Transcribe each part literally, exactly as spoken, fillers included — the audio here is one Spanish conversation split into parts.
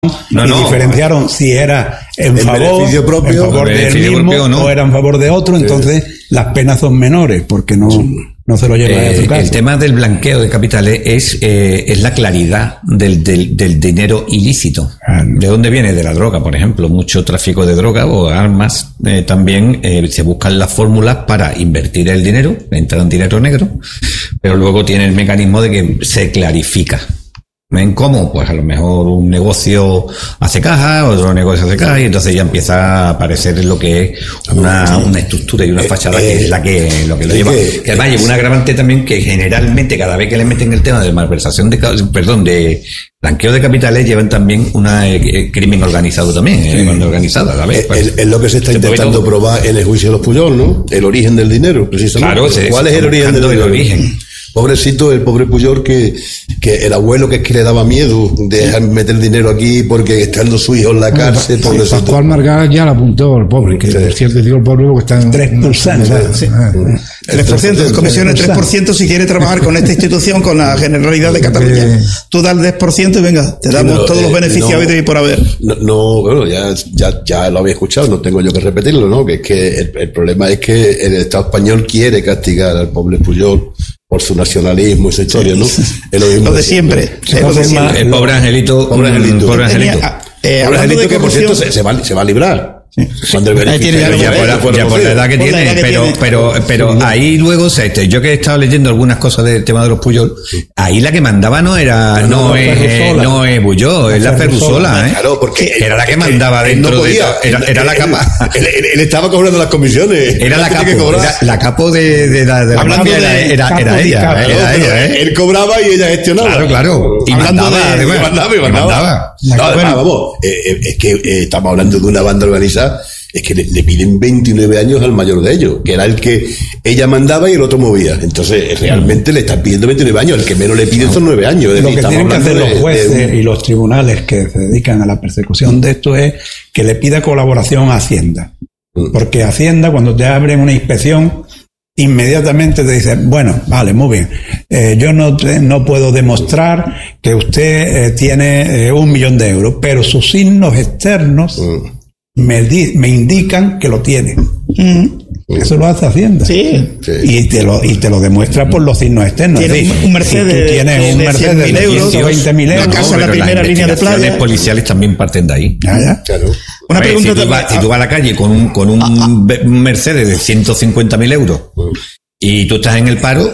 no, y no, diferenciaron si era en el favor, beneficio propio, en favor el del beneficio mismo propio, ¿no? o era en favor de otro, entonces sí. Las penas son menores porque no, no se lo lleva eh, a su casa. El tema del blanqueo de capitales es, eh, es la claridad del, del, del dinero ilícito. Ah, no. ¿De dónde viene? De la droga, por ejemplo. Mucho tráfico de droga o armas. Eh, también eh, se buscan las fórmulas para invertir el dinero, entrar en dinero negro, pero luego tiene el mecanismo de que se clarifica. ¿Ven cómo? Pues a lo mejor un negocio hace caja, otro negocio hace caja, y entonces ya empieza a aparecer lo que es una, una estructura y una fachada eh, que es la que lo que lo lleva. Que, que además lleva un agravante también que generalmente cada vez que le meten el tema de malversación de, perdón, de blanqueo de capitales, llevan también una eh, crimen organizado también, eh, sí. organizada, ¿sabes? Pues, es, es lo que se está se intentando probar en el juicio de los Pujol, ¿no? El origen del dinero, precisamente. Claro, se, ¿cuál es el origen del dinero? El origen. Pobrecito, el pobre Pujol, que, que el abuelo que es que le daba miedo de meter dinero aquí porque estando su hijo en la cárcel. Bueno, pobrecito. Pascual Margall ya lo apuntó, el pobre, que sí. Por cierto digo el pobre que está en tres por ciento. Sí. tres por ciento de comisiones, tres por ciento si quiere trabajar con esta institución, con la Generalidad de Cataluña. Tú das el diez por ciento y venga, te damos no, todos los beneficios no, habidos y por haber. No, no, bueno, ya, ya, ya lo había escuchado, no tengo yo que repetirlo, ¿no? Que es que el, el problema es que el Estado español quiere castigar al pobre Pujol por su nacionalismo y su historia, ¿no? Es lo, mismo lo de siempre. Sí, lo de siempre. El pobre Angelito. Pobre Angelito. Pobre Angelito. Eh, pobre Angelito que, por cierto, se, se, va, se va a librar. Sí. Cuando el beneficio ya, ya, por la, ya por la edad que por tiene, edad que pero, tiene. pero, pero sí. Ahí luego, este, yo que he estado leyendo algunas cosas del tema de los Pujol, ahí la que mandaba no era, no, no es, eh, no es Pujol, es la Ferrusola, ¿eh? Claro, porque era la que mandaba dentro no podía, de, era, era la capa. Él, él, él estaba cobrando las comisiones. Era la capo, era la capo de, de la, de la mafia, era, era, era ella, era ella, ¿eh? Él cobraba y ella gestionaba. Claro, claro. Y mandaba, mandaba, y mandaba. Vamos, es que estamos hablando de una banda organizada. Es que le, le piden veintinueve años al mayor de ellos, que era el que ella mandaba y el otro movía. Entonces, realmente le están pidiendo veintinueve años. El que menos le piden son nueve años. Es lo decir, que tienen que hacer de, los jueces de un... y los tribunales que se dedican a la persecución de esto es que le pida colaboración a Hacienda. Porque Hacienda, cuando te abren una inspección, inmediatamente te dice, bueno, vale, muy bien, eh, yo no, te, no puedo demostrar que usted eh, tiene eh, un millón de euros, pero sus signos externos... Mm. Me, di, me indican que lo tiene. Mm. Eso lo hace Hacienda. Sí. Sí. Y te lo y te lo demuestra por los signos externos. Tiene sí. un Mercedes. Si tú tienes de, un de Mercedes de euros, ciento veinte mil euros. La casa en la primera línea de playa. Las policiales también parten de ahí. Ah, ya. Claro. Una ver, pregunta si tú, vas, si tú vas a la calle con un, con un ah, ah. Mercedes de ciento cincuenta mil euros. Uh. Y tú estás en el paro,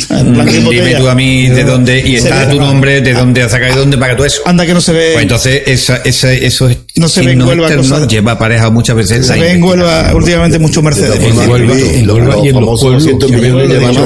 dime tú a mí de dónde, y está tu nombre, de dónde has sacado y dónde paga todo eso. Anda que no se ve. Pues entonces, esa, esa, esos no se signos externos lleva aparejado muchas veces. Se ve en Huelva últimamente mucho Mercedes. Y los famosos cientos millones llevan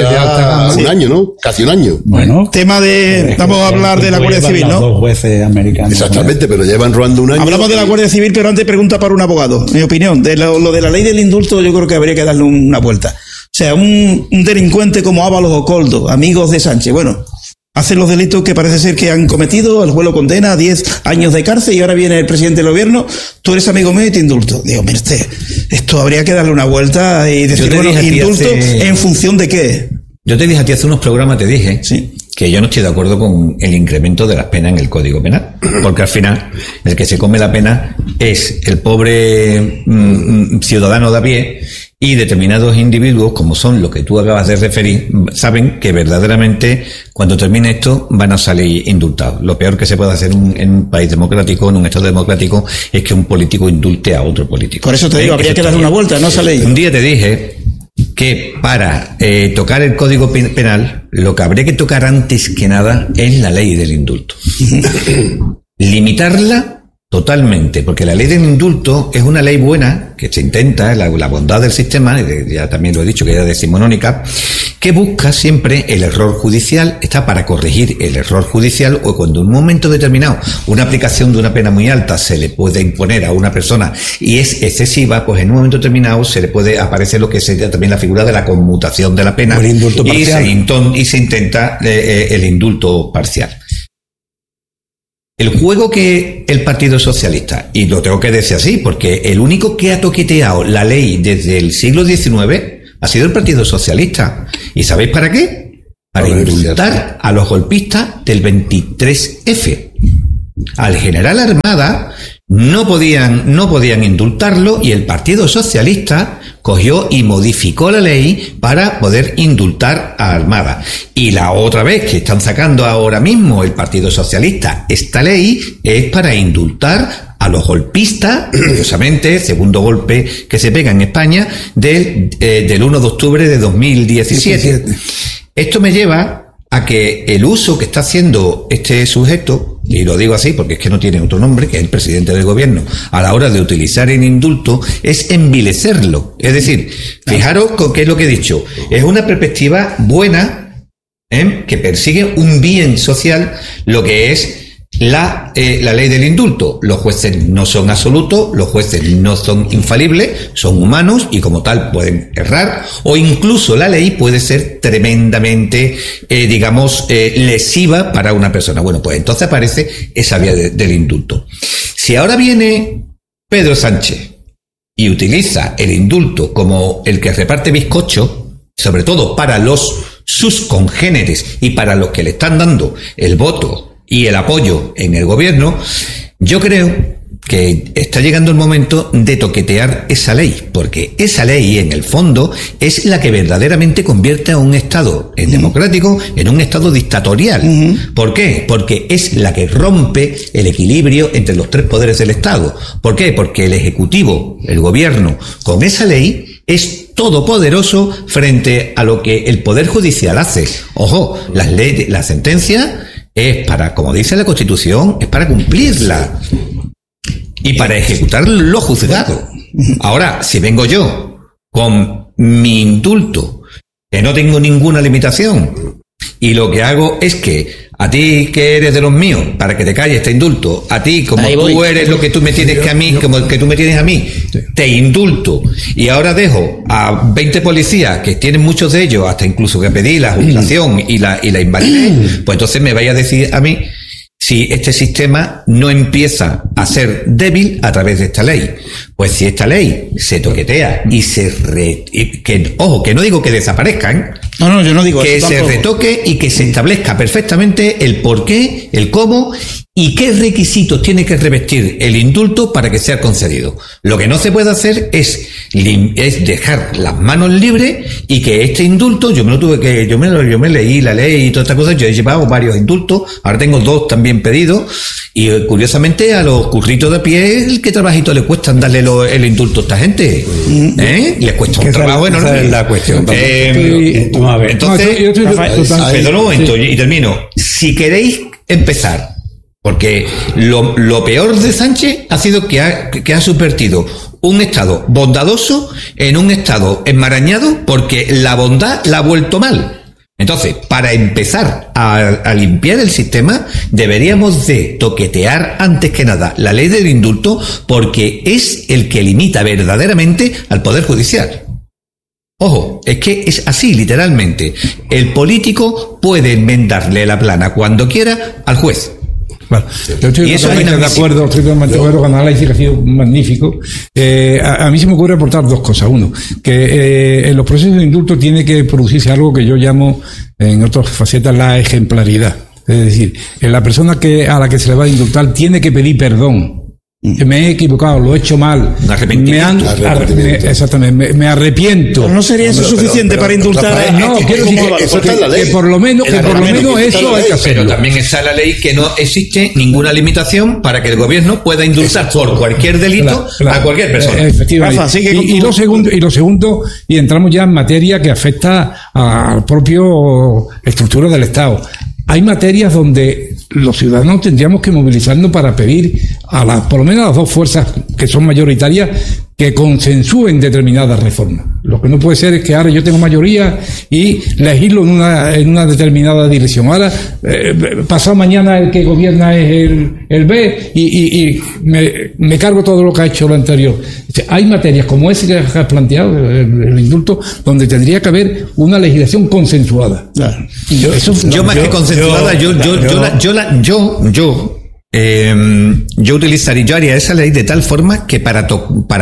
ya un año, ¿no? Casi un año. Bueno. Tema de, vamos a hablar de la Guardia Civil, ¿no? Dos jueces americanos. Exactamente, pero llevan rodando un año. Hablamos de la Guardia Civil, pero antes pregunta para un abogado. Mi opinión, de lo, lo de la ley del indulto, yo creo que habría que darle una vuelta. O sea, un, un delincuente como Ábalos o Coldo, amigos de Sánchez, bueno, hacen los delitos que parece ser que han cometido, el juez lo condena a diez años de cárcel y ahora viene el presidente del gobierno, tú eres amigo mío y te indulto. Digo, mire usted, esto habría que darle una vuelta y decir, bueno, indulto hace... en función de qué. Yo te dije a ti hace unos programas, te dije sí. que yo no estoy de acuerdo con el incremento de las penas en el Código Penal, porque al final el que se come la pena es el pobre mmm, ciudadano de a pie. Y determinados individuos, como son los que tú acabas de referir, saben que verdaderamente cuando termine esto van a salir indultados. Lo peor que se puede hacer un, en un país democrático, en un Estado democrático, es que un político indulte a otro político. Por eso te digo, ¿Eh? habría que darle una vuelta, no esa ley. Un día te dije que para eh, tocar el Código Penal, lo que habría que tocar antes que nada es la ley del indulto. Limitarla totalmente, porque la ley del indulto es una ley buena, que se intenta, la, la bondad del sistema, ya también lo he dicho, que es decimonónica, que busca siempre el error judicial, está para corregir el error judicial, o cuando en un momento determinado una aplicación de una pena muy alta se le puede imponer a una persona y es excesiva, pues en un momento determinado se le puede aparecer lo que sería también la figura de la conmutación de la pena, el indulto y, se, parcial. y se intenta eh, el indulto parcial. El juego que el Partido Socialista, y lo tengo que decir así, porque el único que ha toqueteado la ley desde el siglo diecinueve ha sido el Partido Socialista. ¿Y sabéis para qué? Para indultar a los golpistas del veintitrés efe. al general Armada no podían, no podían indultarlo, y el Partido Socialista cogió y modificó la ley para poder indultar a Armada. Y la otra vez que están sacando ahora mismo el Partido Socialista esta ley es para indultar a los golpistas, curiosamente, segundo golpe que se pega en España, del, eh, del uno de octubre de dos mil diecisiete. Esto me lleva a que el uso que está haciendo este sujeto, y lo digo así porque es que no tiene otro nombre, que es el presidente del gobierno, a la hora de utilizar el indulto, es envilecerlo. Es decir, fijaros con qué es lo que he dicho. Es una perspectiva buena, ¿eh?, que persigue un bien social, lo que es La, eh, la ley del indulto. Los jueces no son absolutos, los jueces no son infalibles, son humanos y como tal pueden errar, o incluso la ley puede ser tremendamente, eh, digamos, eh, lesiva para una persona. Bueno, pues entonces aparece esa vía de, del indulto. Si ahora viene Pedro Sánchez y utiliza el indulto como el que reparte bizcocho, sobre todo para los sus congéneres y para los que le están dando el voto y el apoyo en el gobierno, yo creo que está llegando el momento de toquetear esa ley, porque esa ley en el fondo es la que verdaderamente convierte a un Estado en democrático en un Estado dictatorial. Uh-huh. ¿Por qué? Porque es la que rompe el equilibrio entre los tres poderes del Estado. ¿Por qué? Porque el Ejecutivo, el gobierno, con esa ley es todopoderoso frente a lo que el Poder Judicial hace. Ojo, las leyes, la sentencia es para, como dice la Constitución, es para cumplirla y para ejecutar lo juzgado. Ahora, si vengo yo con mi indulto, que no tengo ninguna limitación, y lo que hago es que a ti que eres de los míos, para que te calles este indulto, a ti como Ahí tú voy. eres lo que tú me tienes que a mí, como el que tú me tienes a mí, te indulto, y ahora dejo a veinte policías, que tienen muchos de ellos, hasta incluso que pedí la jubilación y la, y la invalidez, pues entonces me vaya a decir a mí si este sistema no empieza a ser débil a través de esta ley. Pues si esta ley se toquetea y se re, y que, ojo, que no digo que desaparezcan, no, no, yo no digo que eso, se tampoco. retoque y que se establezca perfectamente el por qué, el cómo y qué requisitos tiene que revestir el indulto para que sea concedido. Lo que no se puede hacer es, es dejar las manos libres y que este indulto, yo me lo tuve que, yo me, yo me leí la ley y todas estas cosas, yo he llevado varios indultos, ahora tengo dos también pedidos, y curiosamente a los curritos de pie, ¿qué trabajito le cuesta darle lo, el indulto a esta gente? ¿Eh? Les cuesta un trabajo enorme. Esa es la cuestión. Eh, Vamos a ver. Entonces, No, yo estoy- Rafael, total- perdón un momento y termino. Si queréis empezar, porque lo, lo peor de Sánchez ha sido que ha, que ha subvertido un Estado bondadoso en un Estado enmarañado porque la bondad la ha vuelto mal. Entonces, para empezar a, a limpiar el sistema, deberíamos de toquetear antes que nada la ley del indulto, porque es el que limita verdaderamente al Poder Judicial. Ojo, es que es así, literalmente. El político puede enmendarle la plana cuando quiera al juez. Bueno, yo estoy Y eso totalmente es de inadmisible. acuerdo, estoy totalmente de acuerdo con el análisis que ha sido magnífico. Eh, a, a mí se me ocurre aportar dos cosas. Uno, que eh, en los procesos de indulto tiene que producirse algo que yo llamo, en otras facetas, la ejemplaridad. Es decir, la persona que a la que se le va a indultar tiene que pedir perdón. Que me he equivocado, lo he hecho mal. Un arrepentimiento. Me han- Arrepentimiento. me- exactamente, me, me arrepiento. Pero no sería eso Pero- suficiente pero- para pero, indultar Rafael, a... No, es que- quiero es decir que que, eso está en la que ley. por lo menos, El que por lo arrepentimiento menos está en eso la hay que ley, hacerlo. Pero también está la ley que no existe ninguna limitación para que el gobierno pueda indultar por cualquier delito Claro, claro. a cualquier persona. Eh, Efectivamente. Rafa, sigue con y, y tu- lo segundo, y lo segundo, y entramos ya en materia que afecta al propio estructura del Estado. Hay materias donde los ciudadanos tendríamos que movilizarnos para pedir a las, por lo menos a las dos fuerzas que son mayoritarias, que consensúen determinadas reformas. Lo que no puede ser es que ahora yo tengo mayoría y legislo en una, en una determinada dirección. Ahora, eh, pasado mañana el que gobierna es el, el B y, y, y me, me cargo todo lo que ha hecho lo anterior. O sea, hay materias como ese que has planteado, el, el indulto, donde tendría que haber una legislación consensuada. Claro. Y yo, eso, Yo más que consensuada, yo, yo, yo, la- yo, la- yo, yo, eh, yo utilizaría, yo haría esa ley de tal forma que para, to- para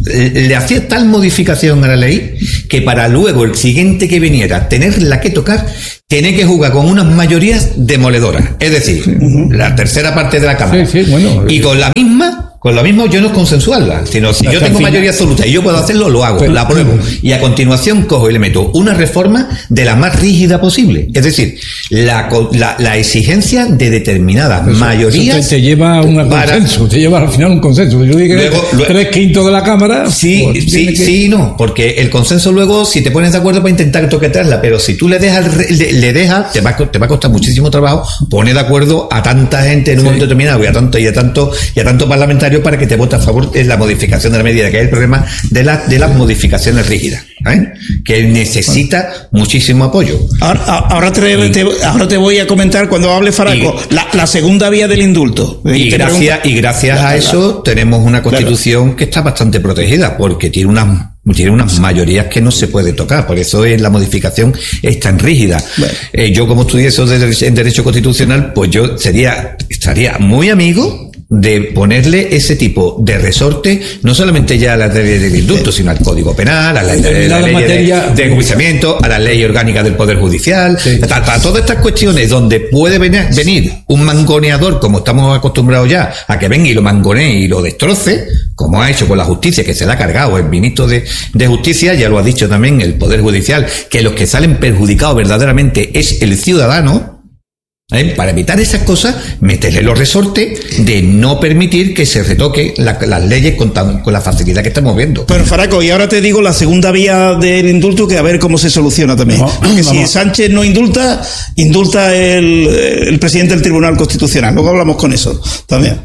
le hacía tal modificación a la ley que para luego el siguiente que viniera tenerla que tocar, tiene que jugar con unas mayorías demoledoras. Es decir, uh-huh. la tercera parte de la Cámara. Sí, sí, bueno, y con la misma... Con lo mismo yo no es consensuarla, sino si yo tengo mayoría absoluta y yo puedo hacerlo, lo hago, la apruebo. Y a continuación cojo y le meto una reforma de la más rígida posible. Es decir, la, la, la exigencia de determinadas eso, mayorías... Eso te, te lleva a un consenso, te lleva al final un consenso. Yo digo que tres quintos de la Cámara... Sí, pues, sí, que... sí, no, porque el consenso luego, si te pones de acuerdo para intentar toquetearla, pero si tú le dejas, le, le dejas, te va, te va a costar muchísimo trabajo poner de acuerdo a tanta gente en un sí. momento determinado y a tanto, y a tanto, y a tanto parlamentario para que te vote a favor de la modificación de la medida, que es el problema de, la, de las modificaciones rígidas, ¿eh? Que necesita muchísimo apoyo. Ahora, ahora, te, te, ahora te voy a comentar cuando hable Faraco, y, la, la segunda vía del indulto. Y, y gracias, y gracias a eso tenemos una constitución claro. que está bastante protegida, porque tiene unas tiene unas mayorías que no se puede tocar, por eso es, la modificación es tan rígida. Bueno. Eh, yo como estudié eso de, en Derecho Constitucional, pues yo sería estaría muy amigo de ponerle ese tipo de resorte, no solamente ya a la ley del indulto, sino al Código Penal, a la, de, la ley materia... de, de enjuiciamiento, a la ley orgánica del Poder Judicial, sí. a, a todas estas cuestiones donde puede venir, venir un mangoneador, como estamos acostumbrados ya, a que venga y lo mangonee y lo destroce, como ha hecho con la justicia, que se la ha cargado el ministro de, de Justicia, ya lo ha dicho también el Poder Judicial, que los que salen perjudicados verdaderamente es el ciudadano. ¿Eh? Para evitar esas cosas, meterle los resortes de no permitir que se retoque la, las leyes con, tan, con la facilidad que estamos viendo. Pero Faraco, y ahora te digo la segunda vía del indulto, que a ver cómo se soluciona también. No, que si Sánchez no indulta, indulta el, el presidente del Tribunal Constitucional. Luego hablamos con eso también.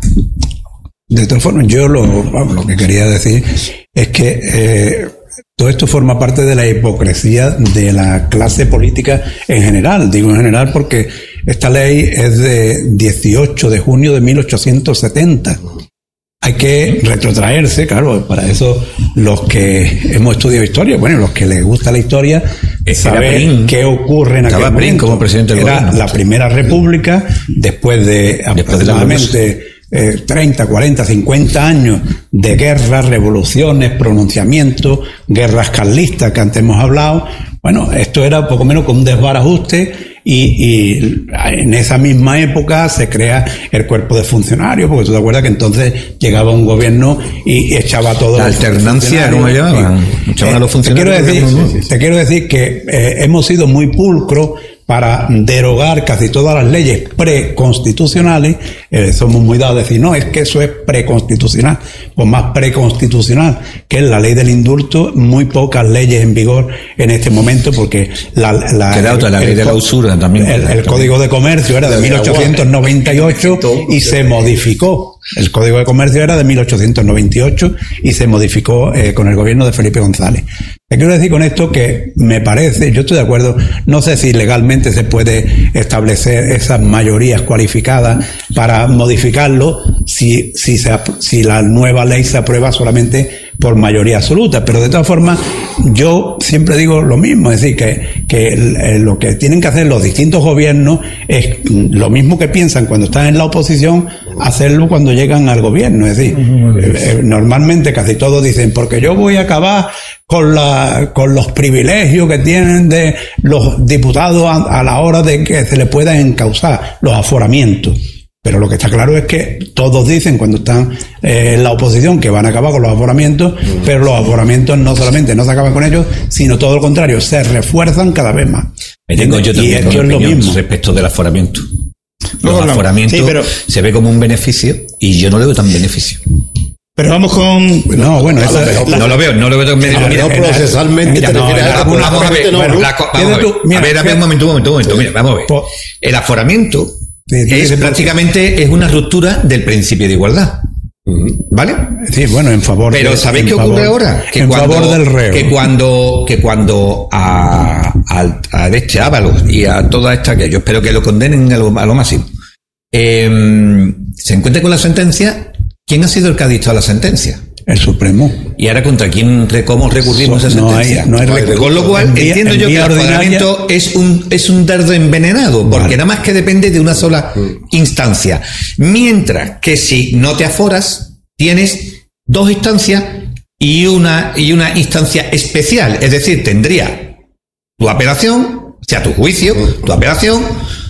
De todas formas, yo lo, lo que quería decir es que eh, todo esto forma parte de la hipocresía de la clase política en general. Digo en general porque esta ley es de dieciocho de junio de mil ochocientos setenta. Hay que retrotraerse, claro, para eso los que hemos estudiado historia, bueno, los que les gusta la historia, saber qué ocurre en aquel momento. Como presidente del Era gobierno. La Primera República, después de aproximadamente eh, treinta, cuarenta, cincuenta años de guerras, revoluciones, pronunciamientos, guerras carlistas que antes hemos hablado. Bueno, esto era poco menos como un desbarajuste. Y, y en esa misma época se crea el cuerpo de funcionarios, porque tú te acuerdas que entonces llegaba un gobierno y echaba todo. La alternancia, ¿cómo llamaban? Echaban a los funcionarios. Te quiero decir, te quiero decir que eh, hemos sido muy pulcros para derogar casi todas las leyes preconstitucionales. Eh, somos muy dados a decir, no, es que eso es preconstitucional. Pues más preconstitucional que es la ley del indulto, muy pocas leyes en vigor en este momento, porque la, la, la otra, la ley de la usura también. El, el Código de Comercio era de mil ochocientos noventa y ocho y se modificó. El Código de Comercio era de mil ochocientos noventa y ocho y se modificó eh, con el gobierno de Felipe González. Te quiero decir con esto que me parece, yo estoy de acuerdo, no sé si legalmente se puede establecer esas mayorías cualificadas para modificarlo si, si, se, si la nueva ley se aprueba solamente por mayoría absoluta, pero de todas formas yo siempre digo lo mismo, es decir, que, que lo que tienen que hacer los distintos gobiernos es lo mismo que piensan cuando están en la oposición, hacerlo cuando llegan al gobierno, es decir, eh, normalmente casi todos dicen, porque yo voy a acabar con la con los privilegios que tienen de los diputados a, a la hora de que se les pueda encausar los aforamientos. Pero lo que está claro es que todos dicen cuando están eh, en la oposición que van a acabar con los aforamientos, mm. pero los aforamientos no solamente no se acaban con ellos, sino todo lo contrario, se refuerzan cada vez más. Me tengo yo también y es lo mismo respecto del aforamiento. Los no, aforamientos sí, pero... se ve como un beneficio y yo no lo veo tan beneficio. Pero vamos con... No, bueno, eso, la, no lo veo, no lo veo tan beneficio. Mira, no procesalmente mira, te no, refieres la, a... Vamos a ver, no, bueno, la, vamos a ver, tú, mira, a ver, a ver, un momento, un momento, un momento, mira, vamos a ver. El aforamiento sí, sí, es sí, prácticamente es una ruptura del principio de igualdad. ¿Vale? Sí, bueno, en favor. Pero de, ¿sabéis qué favor, ocurre ahora? Que en cuando, favor del reo. Que cuando, que cuando a, a, a este Ábalos y a toda esta, que yo espero que lo condenen a lo, a lo máximo, eh, se encuentre con la sentencia, ¿quién ha sido el que ha dictado la sentencia? El Supremo. ¿Y ahora contra quién cómo recurrimos a esa sentencia? No hay, no hay recurso. Con lo cual, en entiendo yo que el aforamiento es un, es un dardo envenenado, porque vale. nada más que depende de una sola instancia. Mientras que si no te aforas, tienes dos instancias y una, y una instancia especial. Es decir, tendría tu apelación, o sea, tu juicio, tu apelación,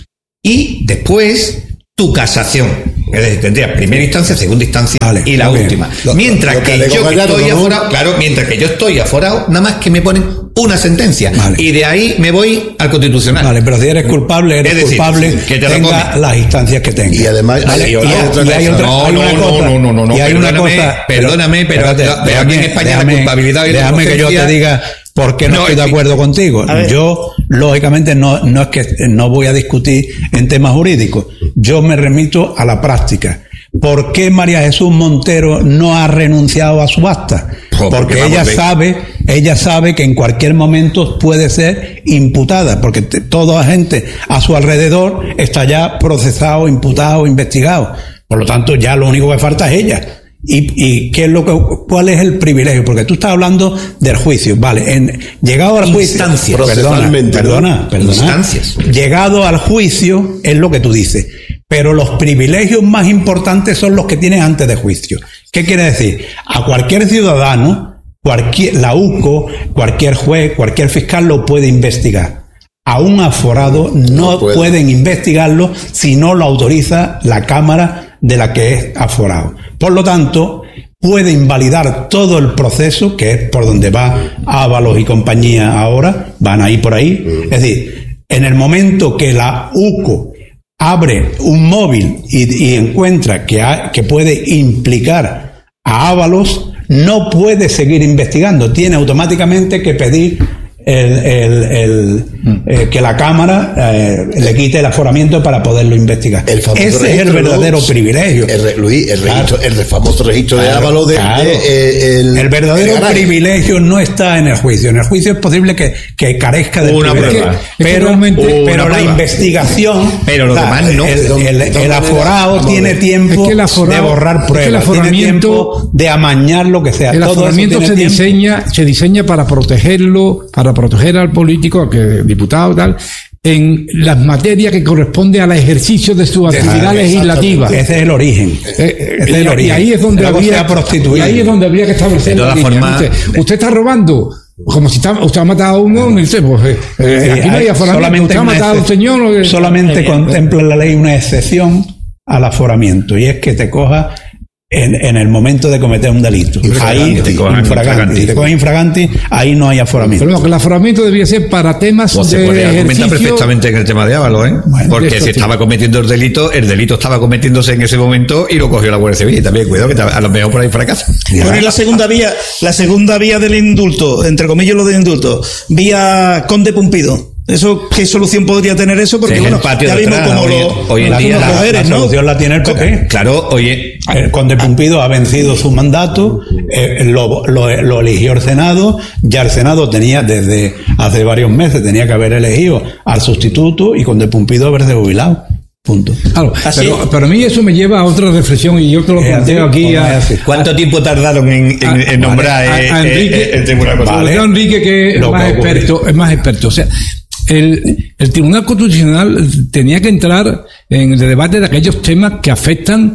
y después tu casación. Es decir, tendría primera instancia, segunda instancia vale, y la última. Lo, mientras lo que, que yo estoy ¿no? aforado, claro, mientras que yo estoy aforado, nada más que me ponen una sentencia. Vale. Y de ahí me voy al Constitucional. Vale, pero si eres culpable, eres decir, culpable, que te tenga las instancias que tenga. Y además, vale, y, y, y hay otra no, hay no, una no, cosa, no, no, no, no, y hay perdóname, una cosa, perdóname, pero, espérate, pero déjame, aquí en España déjame, la culpabilidad y la déjame que yo te diga por qué no, no estoy de acuerdo contigo. Yo, lógicamente, no, no es que no voy a discutir en temas jurídicos. Yo me remito a la práctica. ¿Por qué María Jesús Montero no ha renunciado a su acta? Oh, porque, porque ella sabe, ella sabe que en cualquier momento puede ser imputada, porque te, toda la gente a su alrededor está ya procesado, imputado, investigado. Por lo tanto, ya lo único que falta es ella. ¿Y, y qué es lo que, cuál es el privilegio? Porque tú estás hablando del juicio, vale, en, llegado al juicio, perdona, perdona, perdona, instancias. Llegado al juicio es lo que tú dices, pero los privilegios más importantes son los que tienes antes de juicio. ¿Qué quiere decir? A cualquier ciudadano, cualquier, la U C O, cualquier juez, cualquier fiscal lo puede investigar. A un aforado no, no puede. pueden investigarlo si no lo autoriza la Cámara de la que es aforado. Por lo tanto, puede invalidar todo el proceso, que es por donde va Ábalos y compañía ahora, van a ir por ahí. Es decir, en el momento que la U C O abre un móvil y, y encuentra que, ha, que puede implicar a Ábalos, no puede seguir investigando, tiene automáticamente que pedir el, el, el, eh, que la Cámara eh, le quite el aforamiento para poderlo investigar. El Ese es el verdadero ¿no? privilegio. El, Luis, el, registro, claro. el famoso registro claro, de Ábalos de, claro. de, eh, el, el verdadero el privilegio no está en el juicio. En el juicio es posible que, que carezca de una privilegio. Prueba. Pero, realmente, pero la investigación, pero lo demás no. El, el, el, el aforado Vamos tiene tiempo es que el aforado, de borrar pruebas, es que tiene tiempo de amañar lo que sea. El Todo aforamiento se tiempo. diseña, se diseña para protegerlo, para proteger al político, que diputado tal, en las materias que corresponde al ejercicio de su actividad legislativa. Ese es el origen. Eh, Ese es el origen. Y ahí es donde habría, y ahí es donde habría que establecer la forma. Usted, usted está robando. Como si está, usted ha matado a uno, me dice, pues eh, eh, aquí no hay aforamiento, usted ha matado a un señor. Solamente eh, contempla la ley una excepción al aforamiento, y es que te coja en, en el momento de cometer un delito. Ahí te cojan infraganti. Si te cogen infraganti, ahí no hay aforamiento. Pero no, que el aforamiento debía ser para temas pues de se podría argumentar perfectamente en el tema de Ábalos, ¿eh? Bueno, porque si estaba cometiendo el delito, el delito estaba cometiéndose en ese momento y lo cogió la Guardia Civil. Y también cuidado que a lo mejor por ahí fracasa. Bueno, y la segunda vía, la segunda vía del indulto, entre comillas lo del indulto, vía Conde Pumpido. ¿Eso qué solución podría tener eso? Porque sí, bueno, ya vimos como hoy, lo, hoy en día la, mujeres, la ¿no? solución la tiene el P P. Claro, oye, el Conde Pumpido ha vencido su mandato, eh, lo, lo, lo eligió el Senado, ya el Senado tenía desde hace varios meses tenía que haber elegido al sustituto y Conde Pumpido haberse jubilado. Punto. Claro, pero, pero a mí eso me lleva a otra reflexión y yo te lo planteo aquí. A, ¿Cuánto tiempo tardaron en, en, a, en nombrar vale, a, a Enrique, el, el Tribunal Constitucional? Vale. Enrique, que es más experto, es más experto. O sea, el, el Tribunal Constitucional tenía que entrar en el debate de aquellos temas que afectan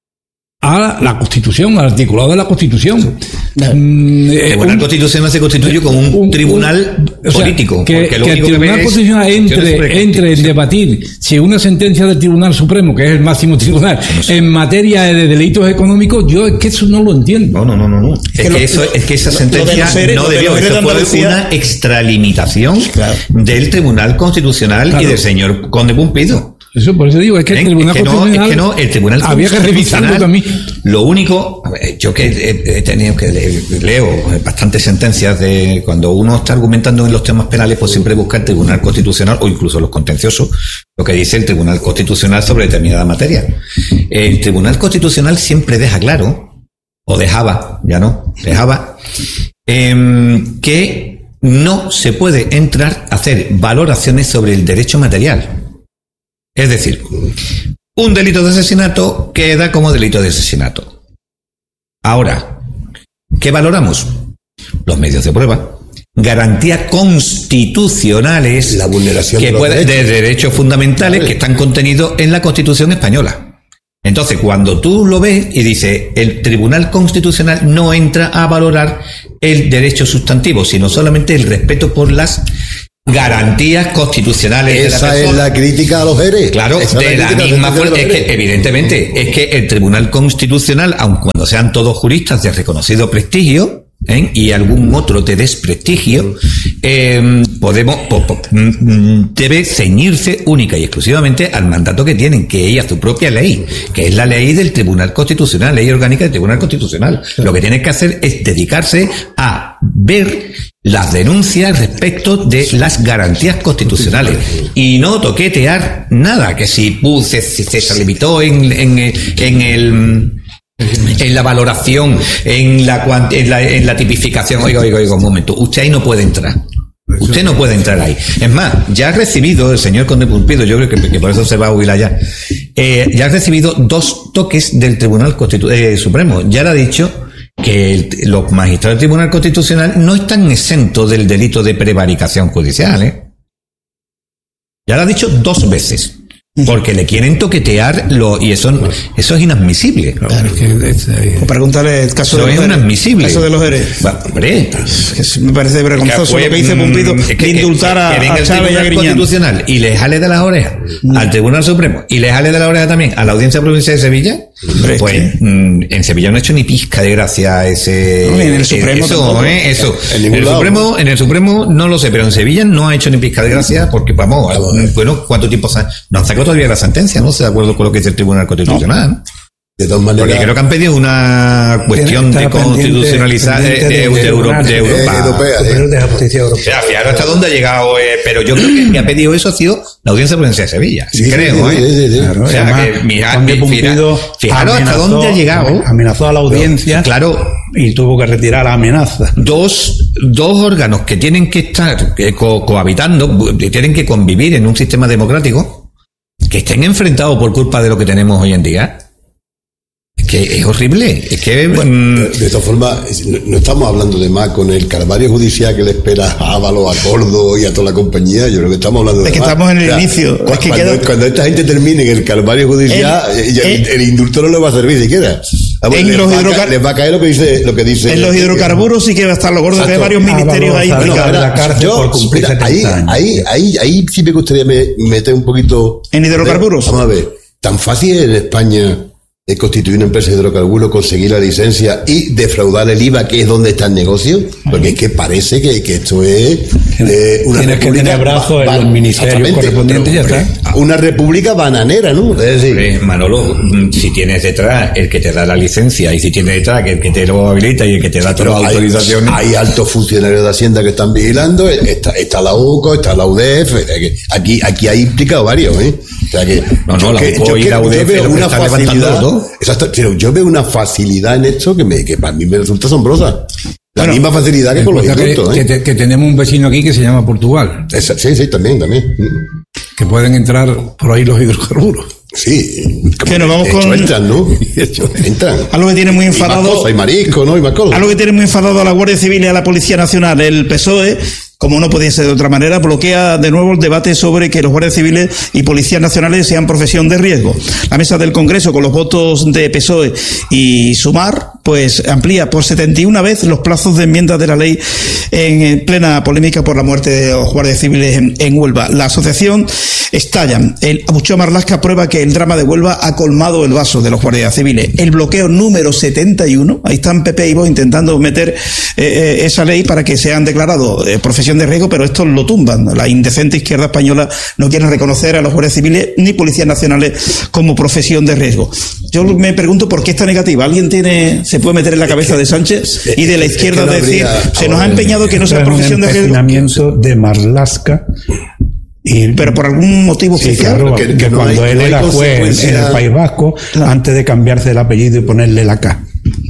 a la Constitución, al articulado de la Constitución. El Tribunal Constitucional se constituye como un, un tribunal un, político. O sea, que, que el Tribunal Constitucional entre, entre en debatir si una sentencia del Tribunal Supremo, que es el máximo tribunal, no sé. en materia de delitos económicos, yo es que eso no lo entiendo. No, no, no, no. Es, es, que, lo, eso, es que esa sentencia seres, no debió. Eso fue una extralimitación claro. del Tribunal Constitucional claro. y del señor Conde Pumpido. Eso por eso digo, es que el Tribunal es que no, es que no, el Tribunal había que revisarlo también. Lo único, yo que he, he tenido que leer, leo bastantes sentencias de cuando uno está argumentando en los temas penales, pues siempre busca el Tribunal Constitucional o incluso los contenciosos, lo que dice el Tribunal Constitucional sobre determinada materia. El Tribunal Constitucional siempre deja claro, o dejaba, ya no, dejaba, eh, que no se puede entrar a hacer valoraciones sobre el derecho material. Es decir, un delito de asesinato queda como delito de asesinato. Ahora, ¿qué valoramos? Los medios de prueba, garantías constitucionales, la vulneración que de, los puede, derechos. de derechos fundamentales que están contenidos en la Constitución española. Entonces, cuando tú lo ves y dices, el Tribunal Constitucional no entra a valorar el derecho sustantivo, sino solamente el respeto por las garantías constitucionales. Esa de la es la crítica a los Jerez. Claro, Esa de la, la misma forma, es que evidentemente es que el Tribunal Constitucional, aun cuando sean todos juristas de reconocido prestigio, ¿eh? y algún otro de desprestigio, eh, podemos po, po, debe ceñirse única y exclusivamente al mandato que tienen, que ella su propia ley, que es la ley del Tribunal Constitucional, ley orgánica del Tribunal Constitucional. Lo que tiene que hacer es dedicarse a ver las denuncias respecto de las garantías constitucionales y no toquetear nada, que si uh, se, se, se limitó en, en, en el en la valoración, en la, en la en la tipificación. Oiga, oiga, oiga, un momento, usted ahí no puede entrar. Usted no puede entrar ahí. Es más, ya ha recibido el señor Conde Pulpido, yo creo que, que por eso se va a jubilar ya, eh, ya ha recibido dos toques del Tribunal Constitu- eh, Supremo. Ya le ha dicho que el, los magistrados del Tribunal Constitucional no están exentos del delito de prevaricación judicial, ¿eh? Ya lo ha dicho dos veces. Porque le quieren toquetear lo, y eso, eso es inadmisible. Claro, que, eh, preguntarle el caso, eso de, es los inadmisible. caso de los Jerez. Bueno, hombre, es, me parece vergonzoso fue, lo que dice Pumpido, mm, de que, indultar que, a, que venga a Chávez y a el Tribunal Griñán. Constitucional y le jale de las orejas mm. al Tribunal Supremo y le jale de las orejas también a la Audiencia Provincial de Sevilla. Hombre, pues es que... mm, en Sevilla no ha hecho ni pizca de gracia ese. No, en el Supremo eso, eh, eso. En, en el lado, Supremo, ¿no? en el Supremo no lo sé, pero en Sevilla no ha hecho ni pizca de gracia porque vamos, Claro, bueno, ¿cuánto tiempo se han, no han sacado todavía la sentencia? No estoy de acuerdo con lo que dice el Tribunal Constitucional. No. De todas maneras, porque creo que han pedido una cuestión de constitucionalizar de, de, de, de, de Europa. De Europea, de, de justicia europea. O sea, fijaros hasta dónde ha llegado, eh, pero yo creo que el que ha pedido eso ha sido la Audiencia Provincial de Sevilla. Sí, creo, sí, ¿eh? Sí, sí, sí. Claro, O sea, además, que mira, Conde mira, Pumpido fijaros hasta amenazó- dónde ha llegado. Amenazó a la audiencia. Claro, Y tuvo que retirar la amenaza. dos, dos órganos que tienen que estar eh, co- cohabitando, que tienen que convivir en un sistema democrático, que estén enfrentados por culpa de lo que tenemos hoy en día. Es que es horrible. Es que. Bueno, mm, de, de todas formas, no, no estamos hablando de más con el calvario judicial que le espera a Ábalos, a Gordo y a toda la compañía. Yo creo que estamos hablando de Es que más. estamos en el O sea, inicio. cu- Es que cuando, queda- cuando esta gente termine en el calvario judicial, El- eh, ya el, el- el indulto no le va a servir siquiera. Vamos, En les, los va a hidrocar- ca- les va a caer lo que dice. Lo que dice En los hidrocarburos sí que va a estar lo gordo, que hay Exacto. varios ministerios ahí Ábalos, implicados. Ábalos. la cárcel yo, por cumplir mira, ahí, setenta años. ahí, ahí, ahí sí me gustaría me- meter un poquito. ¿En hidrocarburos? Vamos a ver, tan fácil es en España de constituir una empresa de hidrocarburos, conseguir la licencia y defraudar el I V A, que es donde está el negocio, porque es que parece que, que esto es eh, una Tienes que república tener brazos en ba- los ministerios exactamente, correspondientes y ya pero, está. hombre, una república bananera, ¿no? Es decir, Hombre, Manolo, mm, si tienes detrás el que te da la licencia y si tienes detrás el que te lo habilita y el que te da todas las hay, autorizaciones. hay altos funcionarios de Hacienda que están vigilando, está, está la U C O, está la U D F, aquí, aquí hay implicado varios, ¿eh? O sea que, No, no, yo la que- U C O yo y que- la U D yo F veo lo que una están levantando facilidad, todo. exacto, pero yo veo una facilidad en esto que, me, que para mí me resulta asombrosa. La Bueno, misma facilidad que con los Cuenta que, indultos, que ¿eh? te- que tenemos un vecino aquí que se llama Portugal, Esa- sí, sí, también, también. que pueden entrar por ahí los hidrocarburos. Sí. Que nos vamos de hecho, con- entran, ¿no? De hecho, entran. Algo que tiene muy Y más enfadado. cosas, y marisco, ¿no? Y más cosas. Algo que tiene muy enfadado a la Guardia Civil y a la Policía Nacional. El P S O E, como no podía ser de otra manera, bloquea de nuevo el debate sobre que los guardias civiles y policías nacionales sean profesión de riesgo. La mesa del Congreso, con los votos de P S O E y Sumar, pues amplía por setenta y una vez los plazos de enmiendas de la ley en plena polémica por la muerte de los guardias civiles en, en Huelva. La asociación estalla. El Abucheo Marlaska prueba que el drama de Huelva ha colmado el vaso de los guardias civiles. El bloqueo número setenta y uno, ahí están Pepe y Vox intentando meter eh, eh, esa ley para que sean declarados eh, profesión de riesgo, pero estos lo tumban. La indecente izquierda española no quiere reconocer a los guardias civiles ni policías nacionales como profesión de riesgo. Yo me pregunto por qué esta negativa. ¿Alguien tiene, se puede meter en la cabeza de Sánchez y de la izquierda es que no decir, habría- se nos ha empeñado que no sea Era un profesión de riesgo? empecinamiento de Marlaska. Y, Pero por algún motivo sí, especial. claro, que- que, que no cuando hay- él no hay era juez en consecuencia. el País Vasco, Claro. antes de cambiarse el apellido y ponerle la K.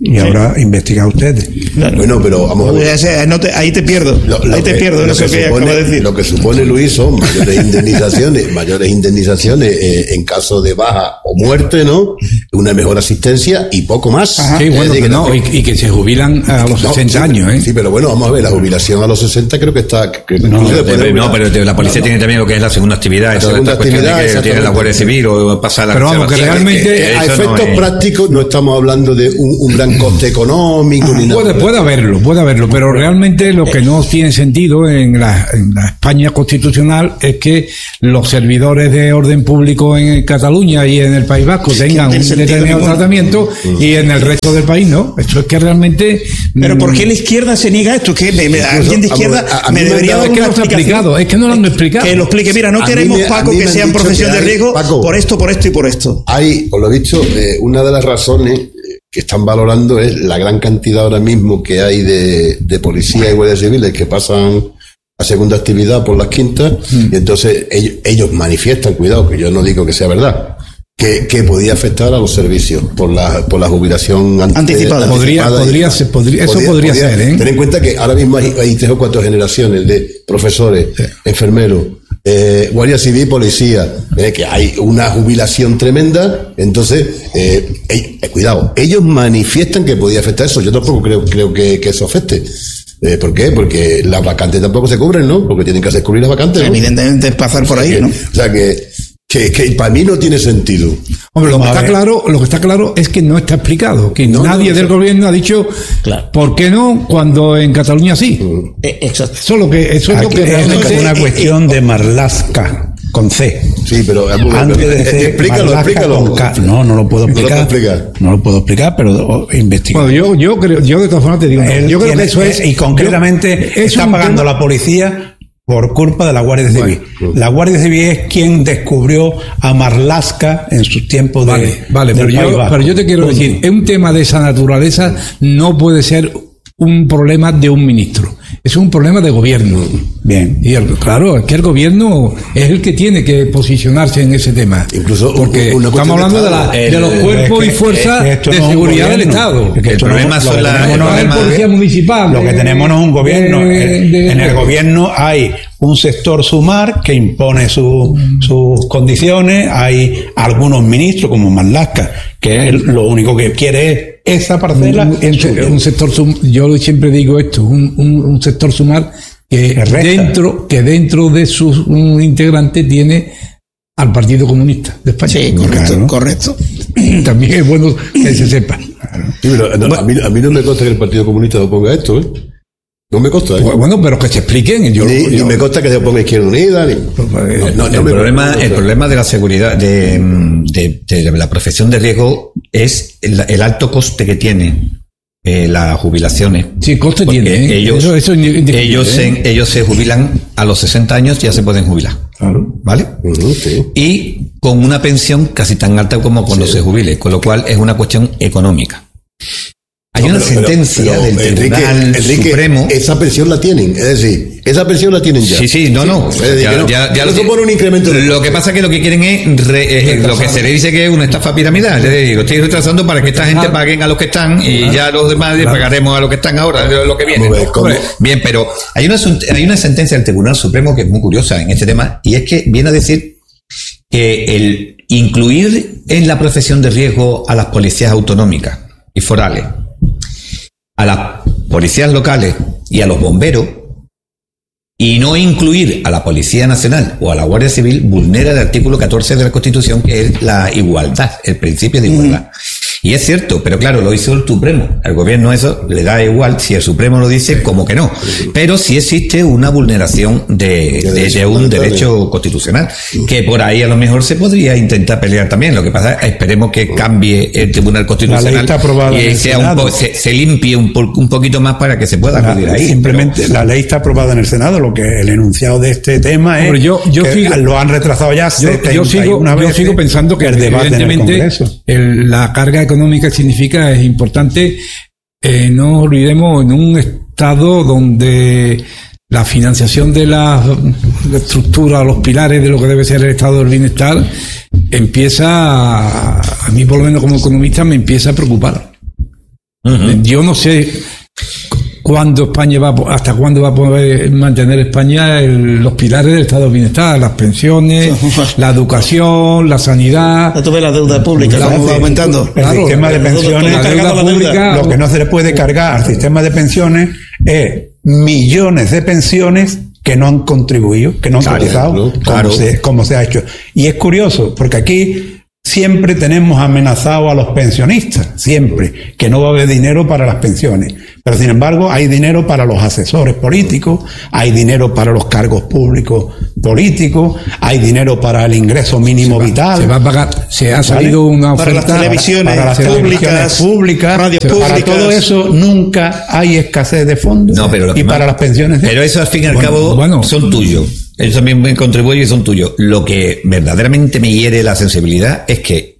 y sí. ahora investiga ustedes. Claro. Bueno, pero vamos a ver. Sea, no te, ahí te pierdo. Lo, lo ahí te que, pierdo en eso que, que supone, acabo de decir. Lo que supone, Luis, son mayores indemnizaciones, mayores indemnizaciones eh, en caso de baja o muerte, ¿no? Una mejor asistencia y poco más. Ajá. Sí, bueno, que no, y, y que se jubilan a los no, sesenta sí, años, ¿eh? Sí, pero bueno, vamos a ver, la jubilación a los sesenta creo que está... Que no, no, de, no, pero la policía no, tiene también lo que es la segunda actividad y todas estas cuestiones que tiene la Guardia Civil o pasar la... Pero vamos, que realmente... Que, que, a efectos no es... prácticos no estamos hablando de un, un gran coste económico ni puede, nada. Puede haberlo, puede haberlo, pero realmente lo que no tiene sentido en la, en la España constitucional es que los servidores de orden público en Cataluña y en el País Vasco tengan un determinado tratamiento y en el resto del país no. Esto es que realmente... Pero ¿por qué la izquierda se niega esto? Que me, me, alguien de izquierda a, a me debería dar una explicación. Explicado, es que no lo han explicado. Que lo explique. Mira, no a queremos, me, Paco, que sean profesión de riesgo Paco, por esto, por esto y por esto. Hay, por lo dicho, eh, una de las razones que están valorando es la gran cantidad ahora mismo que hay de, de policía y guardias civiles que pasan a segunda actividad por las quintas, mm. y entonces ellos, ellos manifiestan, cuidado, que yo no digo que sea verdad, que, que podía afectar a los servicios por la, por la jubilación ante, anticipada. Podría, podría, ser, podría, eso podría, podría ser, ¿eh? Ten en cuenta que ahora mismo hay, hay tres o cuatro generaciones de profesores, sí. enfermeros, eh, guardia civil, policía, eh, que hay una jubilación tremenda, entonces, eh, eh, cuidado, ellos manifiestan que podía afectar eso, yo tampoco creo, creo que, que eso afecte. Eh, ¿Por qué? Porque las vacantes tampoco se cubren, ¿no? Porque tienen que hacer cubrir las vacantes, ¿no? Evidentemente es pasar por o sea ahí, que, ¿no? O sea que Que, que para mí no tiene sentido. Hombre, lo que está claro, lo que está claro es que no está explicado, que no, nadie no, del gobierno ha dicho claro. ¿por qué no? Cuando en Cataluña sí. Eh, exacto. Eso es lo que, eso es lo que realmente es una cuestión eh, eh, de Marlaska con C. Sí, pero antes de decir explícalo, explícalo. No, no lo puedo explicar. No lo, explicar. no lo puedo explicar, pero investigar. Bueno, yo, yo creo, yo de todas formas te digo, no, yo creo tiene, que eso es y concretamente yo, está pagando tema, la policía por culpa de la Guardia Civil. Bueno, la Guardia Civil es quien descubrió a Marlaska en sus tiempos de... Vale, vale pero, yo, pero yo te quiero pues, decir, un tema de esa naturaleza no puede ser un problema de un ministro. Es un problema de gobierno. Bien. Y el, claro, es que el gobierno es el que tiene que posicionarse en ese tema. Incluso porque una estamos hablando de, la, de los cuerpos es que, y fuerzas es que de no seguridad del Estado. Es que el problema son las policías municipales. Lo que tenemos no es un gobierno. De, de, de, en el gobierno hay un sector sumar que impone su, sus condiciones. Hay algunos ministros como Marlaska que él, lo único que quiere es esa parcela. Un, un, un sector sum, yo siempre digo esto, un, un, un sector sumar que dentro, que dentro de sus integrantes tiene al Partido Comunista de España. Sí, correcto, claro. correcto. También es bueno que se sepa. Sí, pero no, a, mí, a mí no me consta que el Partido Comunista oponga esto, ¿eh? No me consta, ¿eh? Bueno, pero que se expliquen. Yo, ni, yo, ni me consta que se oponga Izquierda Unida. Ni, no, no, no el, problema, el problema de la seguridad, de, de, de la profesión de riesgo, es el, el alto coste que tiene eh, las jubilaciones. Sí, coste tiene. ¿eh? Ellos, eso, eso es ellos, ¿eh? se, ellos se jubilan a los sesenta años, ya se pueden jubilar. Claro. ¿Vale? Uh-huh, sí. Y con una pensión casi tan alta como cuando sí. se jubile, con lo cual es una cuestión económica. Hay no, una pero, sentencia pero, pero, del Tribunal Enrique, Enrique, Supremo. Esa pensión la tienen, es decir, esa pensión la tienen ya. Sí, sí, no, no. Sí, ya, ya, no, ya, ya no supone un incremento. De... Lo que pasa es que lo que quieren es re, eh, lo que se le dice que es una estafa piramidal. Es decir, lo estoy retrasando para que esta gente paguen a los que están y claro, ya los demás claro. pagaremos a los que están ahora, lo que viene. Ver, ¿no? Bien, pero hay una, hay una sentencia del Tribunal Supremo que es muy curiosa en este tema y es que viene a decir que el incluir en la profesión de riesgo a las policías autonómicas y forales, a las policías locales y a los bomberos, y no incluir a la Policía Nacional o a la Guardia Civil, vulnera el artículo catorce de la Constitución, que es la igualdad, el principio de igualdad. Mm. Y es cierto, pero claro, lo hizo el Supremo. Al gobierno eso le da igual, si el Supremo lo dice, como que no. Pero sí existe una vulneración de, de, de un derecho constitucional, que por ahí a lo mejor se podría intentar pelear también. Lo que pasa es, esperemos que cambie el Tribunal Constitucional y sea un po, se, se limpie un, po, un poquito más para que se pueda acudir ahí. Simplemente pero... la ley está aprobada en el Senado, lo que el enunciado de este tema es Hombre, yo, yo que sigo, lo han retrasado ya yo, yo sigo, yo sigo pensando que el debate evidentemente el, la carga económica que significa es importante. Eh, no nos olvidemos, en un estado donde la financiación de la, la estructura, los pilares de lo que debe ser el estado del bienestar empieza a, a mí por lo menos como economista me empieza a preocupar. Uh-huh. Yo no sé cuándo España va, hasta cuándo va a poder mantener España el, los pilares del estado de bienestar, las pensiones, la educación, la sanidad. Ya tuve la deuda pública, la vamos aumentando. El claro, sistema de pensiones, la deuda pública, lo que no se le puede cargar al sistema de pensiones es millones de pensiones que no han contribuido, que no han claro, cotizado, claro. como, se, como se ha hecho. Y es curioso, porque aquí siempre tenemos amenazado a los pensionistas, siempre, que no va a haber dinero para las pensiones. Pero sin embargo hay dinero para los asesores políticos, hay dinero para los cargos públicos políticos, hay dinero para el ingreso mínimo se va, vital. Se va a pagar, se ha salido ¿vale? una oferta para las televisiones, para las públicas, televisiones públicas, radios para públicas. todo eso nunca hay escasez de fondos. No, pero y más, para las pensiones. Pero eso al fin y al bueno, cabo bueno. son tuyos. Ellos también contribuyen y son tuyos. Lo que verdaderamente me hiere la sensibilidad es que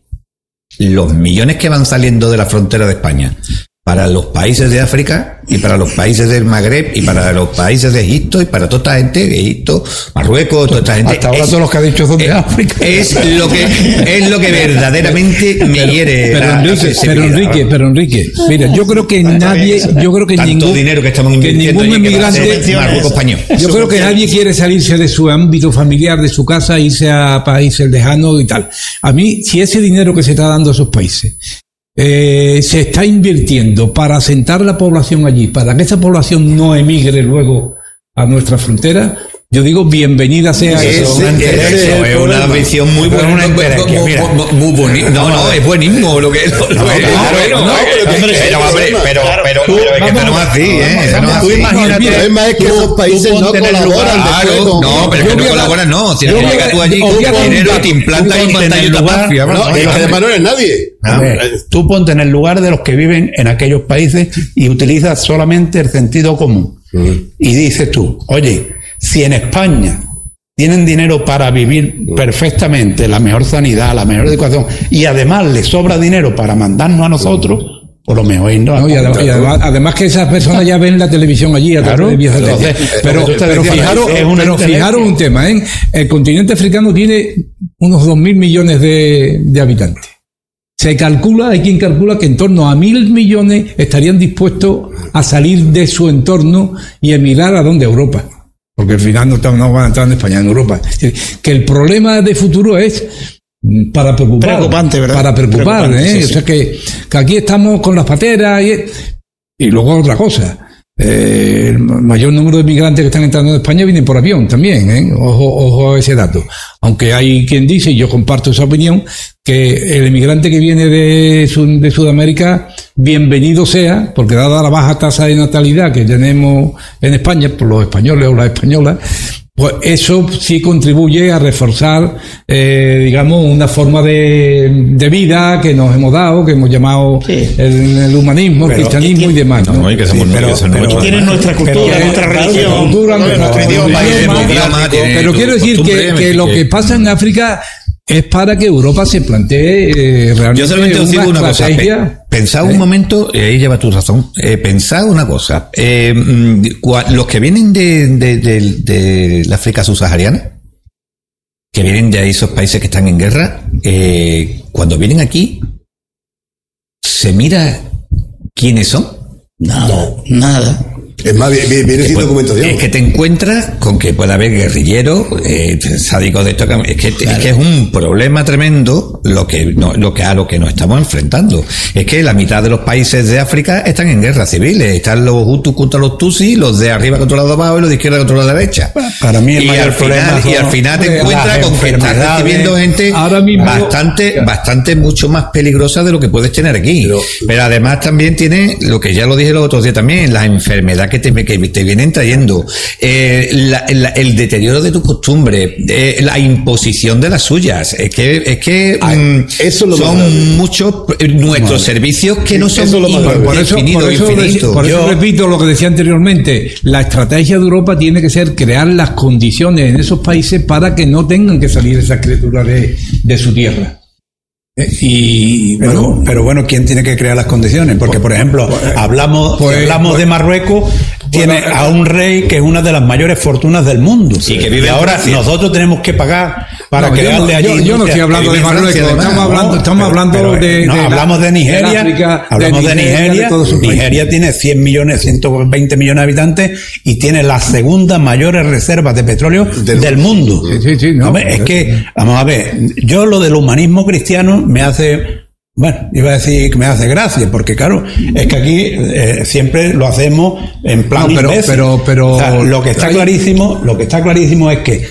los millones que van saliendo de la frontera de España para los países de África y para los países del Magreb y para los países de Egipto y para toda esta gente de Egipto, Marruecos, toda esta gente. Hasta ahora es, todos los que ha dicho son de es, África. Es lo que es lo que verdaderamente me pero, hiere. Pero la, Enrique, la pero Enrique, pero Enrique, mira, yo creo que nadie, yo creo que tanto ningún dinero que estamos que ningún inmigrante Marruecos español. Yo creo que nadie quiere salirse de su ámbito familiar, de su casa, irse a países lejanos y tal. A mí, si ese dinero que se está dando a esos países Eh, se está invirtiendo para asentar la población allí, para que esa población no emigre luego a nuestra frontera, yo digo bienvenida sea ese, eso. Eso es una visión muy buena, una muy, muy, muy bonita. No, no, es buenísimo lo que lo, lo no, es. Claro, no, pero hombre, pero pero pero es que no es así, eh, no es así. Imagínate, es más que esos países no colaboran. Claro, no, pero que no colaboran, no. Si no llega tú allí con dinero y te implantas en pantalla mafia, no, es que además no eres nadie. A ver, tú ponte en el lugar de los que viven en aquellos países y utilizas solamente el sentido común. Mm. Y dices tú, oye, si en España tienen dinero para vivir perfectamente, la mejor sanidad, la mejor educación, y además les sobra dinero para mandarnos a nosotros, por lo mejor irnos no, y además, y además, además que esas personas ya ven la televisión allí a claro, de entonces, pero, pero fijaros, pero fijaros un tema, ¿eh? El continente africano tiene unos dos mil millones de, de habitantes. Se calcula, hay quien calcula que en torno a mil millones estarían dispuestos a salir de su entorno y emigrar a donde, Europa. Porque al final no, no van a entrar en España, en Europa. Es decir, que el problema de futuro es para preocupar. Preocupante, ¿verdad? Para preocupar, Preocupante, ¿eh? sí, o sea que, que aquí estamos con las pateras y, y luego otra cosa. Eh, el mayor número de migrantes que están entrando en España vienen por avión también, ¿eh? Ojo, ojo a ese dato. Aunque hay quien dice, y yo comparto esa opinión, que el inmigrante que viene de, Sud- de Sudamérica, bienvenido sea, porque dada la baja tasa de natalidad que tenemos en España, por los españoles o las españolas, pues eso sí contribuye a reforzar, eh, digamos, una forma de, de vida que nos hemos dado, que hemos llamado sí. el, el humanismo, pero, el cristianismo y, y demás, ¿no? No, y que somos, sí, pero, que somos pero, tienen nuestra cultura, pero, nuestra religión, cultura, nuestro, nuestro idioma, idioma, idioma pero quiero decir que, que lo que pasa en África es para que Europa se plantee eh, realmente yo solamente os digo una cosa. Pensad ¿eh? un momento, y ahí lleva tu razón. Eh, pensad una cosa. Eh, los que vienen de, de, de, de la África subsahariana, que vienen de esos países que están en guerra, eh, cuando vienen aquí, ¿se mira quiénes son? Nada, nada. Es más, viene, viene sin pues, documentación. Es que te encuentras con que puede haber guerrilleros, eh, sádicos de esto. Es que, claro. es que es un problema tremendo lo que, no, lo que a lo que nos estamos enfrentando. Es que la mitad de los países de África están en guerras civiles. Están los Hutus contra los Tutsis, los de arriba contra los de abajo y los de izquierda contra la derecha. Para mí el y mayor al problema final, y al final te encuentras con que estás recibiendo gente bastante, claro. bastante mucho más peligrosa de lo que puedes tener aquí. Pero, pero además también tiene, lo que ya lo dije los otros días también, las enfermedades que te, que te vienen trayendo, eh, la, la, el deterioro de tus costumbres, eh, la imposición de las suyas. Es que, es que Ay, mm, eso es lo son muchos eh, nuestros bueno, servicios que sí, no son por, por eso, por eso, infinitos. Por eso Yo, repito lo que decía anteriormente, la estrategia de Europa tiene que ser crear las condiciones en esos países para que no tengan que salir esas criaturas de, de su tierra. Y pero bueno, pero bueno, ¿quién tiene que crear las condiciones? Porque, por ejemplo, hablamos, pues, hablamos pues, de Marruecos tiene bueno, a un rey que es una de las mayores fortunas del mundo. Y que vive y en ahora Francia. nosotros tenemos que pagar para no, crearle yo, allí. yo, yo no estoy hablando de Marruecos, estamos hablando, No, estamos pero- hablando pero, de, no, de la- hablamos de Nigeria, de África, hablamos de Nigeria. de todos sus países. Nigeria tiene cien millones, ciento veinte millones de habitantes y tiene las segundas mayores reservas de petróleo del, Del- mundo. Sí, sí, sí, no, A ver, es que, vamos a ver, yo lo del humanismo cristiano me hace, bueno, iba a decir que me hace gracia, porque claro, es que aquí eh, siempre lo hacemos en plan No, pero- imbécil. pero- pero- O sea, lo que está hay- clarísimo, lo que está clarísimo es que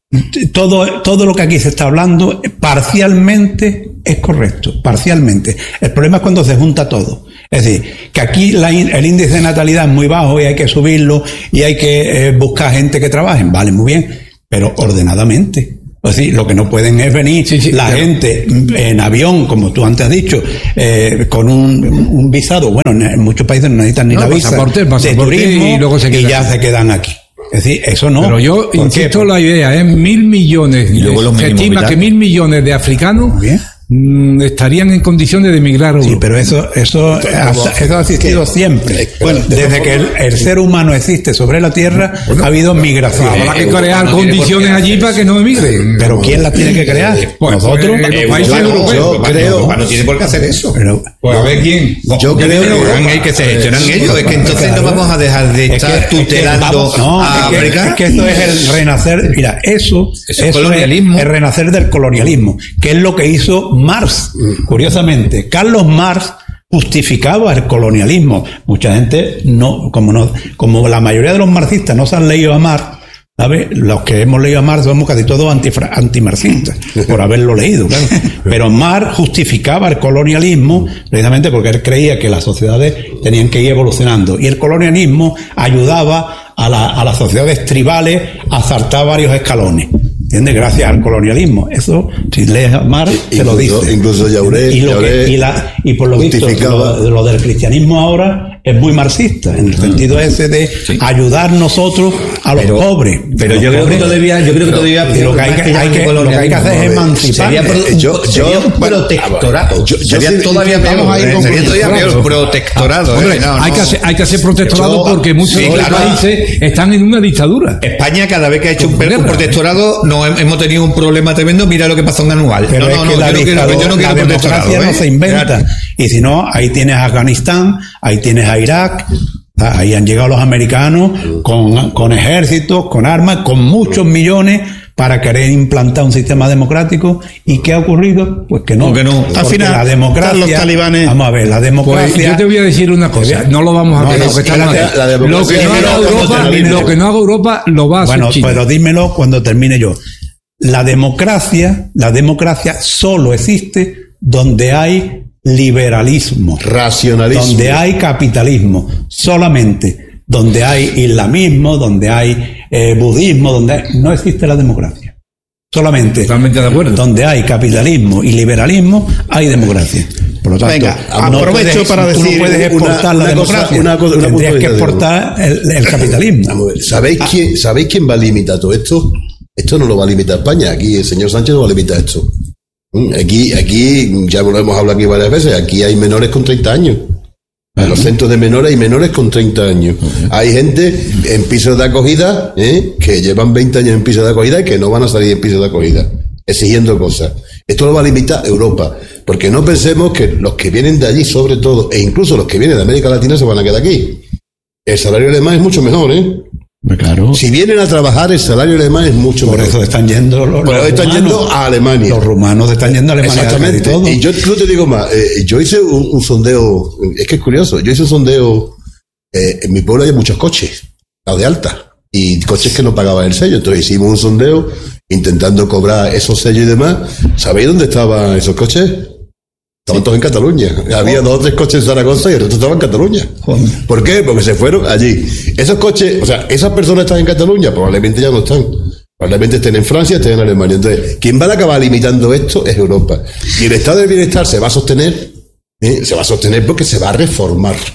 todo, todo lo que aquí se está hablando parcialmente es correcto, parcialmente. El problema es cuando se junta todo. Es decir, que aquí la in- el índice de natalidad es muy bajo y hay que subirlo y hay que eh, buscar gente que trabaje. Vale, muy bien, pero ordenadamente. Es decir, lo que no pueden es venir Sí, sí, la pero- gente en avión, como tú antes has dicho, eh, con un, un visado. Bueno, en muchos países no necesitan ni No, la visa pasaporte, de pasaporte turismo y luego se quedan y ya aquí. se quedan aquí. Es decir, eso no. Pero yo ¿Por qué? insisto, la idea es mil millones. Y luego los se mínimos estima vitales. que mil millones de africanos Muy bien. mm, estarían en condiciones de emigrar a Sí, Europa. pero eso, eso, ha, eso ha existido siempre. Bueno, Desde que el, el ser humano existe sobre la Tierra, ha habido migración. Habrá que Europa crear no tiene condiciones por qué allí hacer para que no emigren. Pero ¿quién las tiene que crear? Pues, Nosotros. pues, en los Eh, países Europa no, europeos. Europa no, creo- Europa no tiene por qué hacer eso. Pero, Pues a ver quién. Yo Que creo gestionan ellos, que se gestionan ellos. Es que entonces no vamos a dejar de es estar que- es que tutelando vamos- no, a es que- África. es que esto es el renacer. Mira, eso, Eso es colonialismo. el renacer del colonialismo, que es lo que hizo Marx. Curiosamente, Carlos Marx justificaba el colonialismo. Mucha gente no, como no, como la mayoría de los marxistas no se han leído a Marx. ¿Sabe? Los que hemos leído a Marx somos casi todos antifra- antimarxistas, por haberlo leído, claro. Pero Marx justificaba el colonialismo precisamente porque él creía que las sociedades tenían que ir evolucionando. Y el colonialismo ayudaba a, la- a las sociedades tribales a saltar varios escalones. ¿Entiendes? Gracias al colonialismo. Eso, si lees a Marx, te lo Incluso- dice. incluso Jauré- y, lo que- Jauré y, la- y por lo visto, justificaba- lo, lo del cristianismo ahora es muy marxista, en el sentido ese de ayudar nosotros a los Pero- pobres. Pero Los yo creo que pobres. todavía, yo creo que todavía Y lo que hay que, hay que, lo que, hay que hacer es emancipar. Sería, pro- Eh, yo- sería yo- un protectorado. yo- yo sería sí- todavía vamos peor. a ir eh, con sería todavía protectorado. peor. Protectorado. Hombre, eh, no, hay, no. que hacer, hay que hacer protectorado Yo- porque muchos sí, de los claro. países están en una dictadura. España, cada vez que ha hecho un, Guerra. un protectorado, no hem- hemos tenido un problema tremendo. Mira lo que pasó en Anual. Pero no, es no, que no, la, yo no quiero, dictadura- yo no quiero la protectorado. democracia no ¿eh? se inventa. Y si no, ahí tienes a Afganistán, ahí tienes a Irak, ahí han llegado los americanos con, con ejércitos, con armas, con muchos millones para querer implantar un sistema democrático. ¿Y qué ha ocurrido? Pues que no. No, que no. Porque Al final, la democracia, están los talibanes. vamos a ver, la Pues democracia. yo te voy a decir una cosa, no lo vamos a No, hacer, no, lo que estamos espérate, haciendo. la Lo democracia que no es haga cuando Europa, termine. lo que no haga Europa lo va a hacer Bueno, China. pero dímelo cuando termine yo. La democracia, la democracia solo existe donde hay liberalismo, Racionalismo. donde hay capitalismo, solamente donde hay islamismo, donde hay eh, budismo, donde hay- no existe la democracia. Solamente Totalmente de acuerdo. donde hay capitalismo y liberalismo hay democracia. Por lo tanto, Venga, no aprovecho puedes- para tú no decir puedes una- exportar la una cosa- democracia, una cosa- una tendrías que puntualidad, exportar el, el capitalismo. Vamos a ver, ¿sabéis, quién, ¿sabéis quién va a limitar todo esto? Esto no lo va a limitar España. Aquí el señor Sánchez no va a limitar esto. Mm, Aquí, aquí, ya lo hemos hablado aquí varias veces, aquí hay menores con treinta años. En los centros de menores hay menores con treinta años. Hay gente en pisos de acogida ¿eh? que llevan veinte años en pisos de acogida y que no van a salir en pisos de acogida, exigiendo cosas. Esto lo va a limitar Europa. Porque no pensemos que los que vienen de allí, sobre todo, e incluso los que vienen de América Latina, se van a quedar aquí. El salario alemán es mucho mejor, ¿eh? Claro. Si vienen a trabajar, el salario alemán es mucho Por mejor. eso están yendo los, Por eso los están rumanos. yendo a Alemania. Los rumanos están yendo a Alemania. Exactamente. casi todos. Y yo incluso te digo más, eh, yo hice un, un sondeo, es que es curioso, yo hice un sondeo, eh, en mi pueblo hay muchos coches, los de alta, y coches que no pagaban el sello, entonces hicimos un sondeo intentando cobrar esos sellos y demás. ¿Sabéis dónde estaban esos coches? Estaban todos en Cataluña. Había dos o tres coches en Zaragoza y el resto estaban en Cataluña. Joder. ¿Por qué? Porque se fueron allí. Esos coches, o sea, esas personas están en Cataluña, probablemente ya no están. Probablemente estén en Francia, estén en Alemania. Entonces, quien va a acabar limitando esto es Europa. Y el estado del bienestar se va a sostener, ¿eh? se va a sostener porque se va a reformar.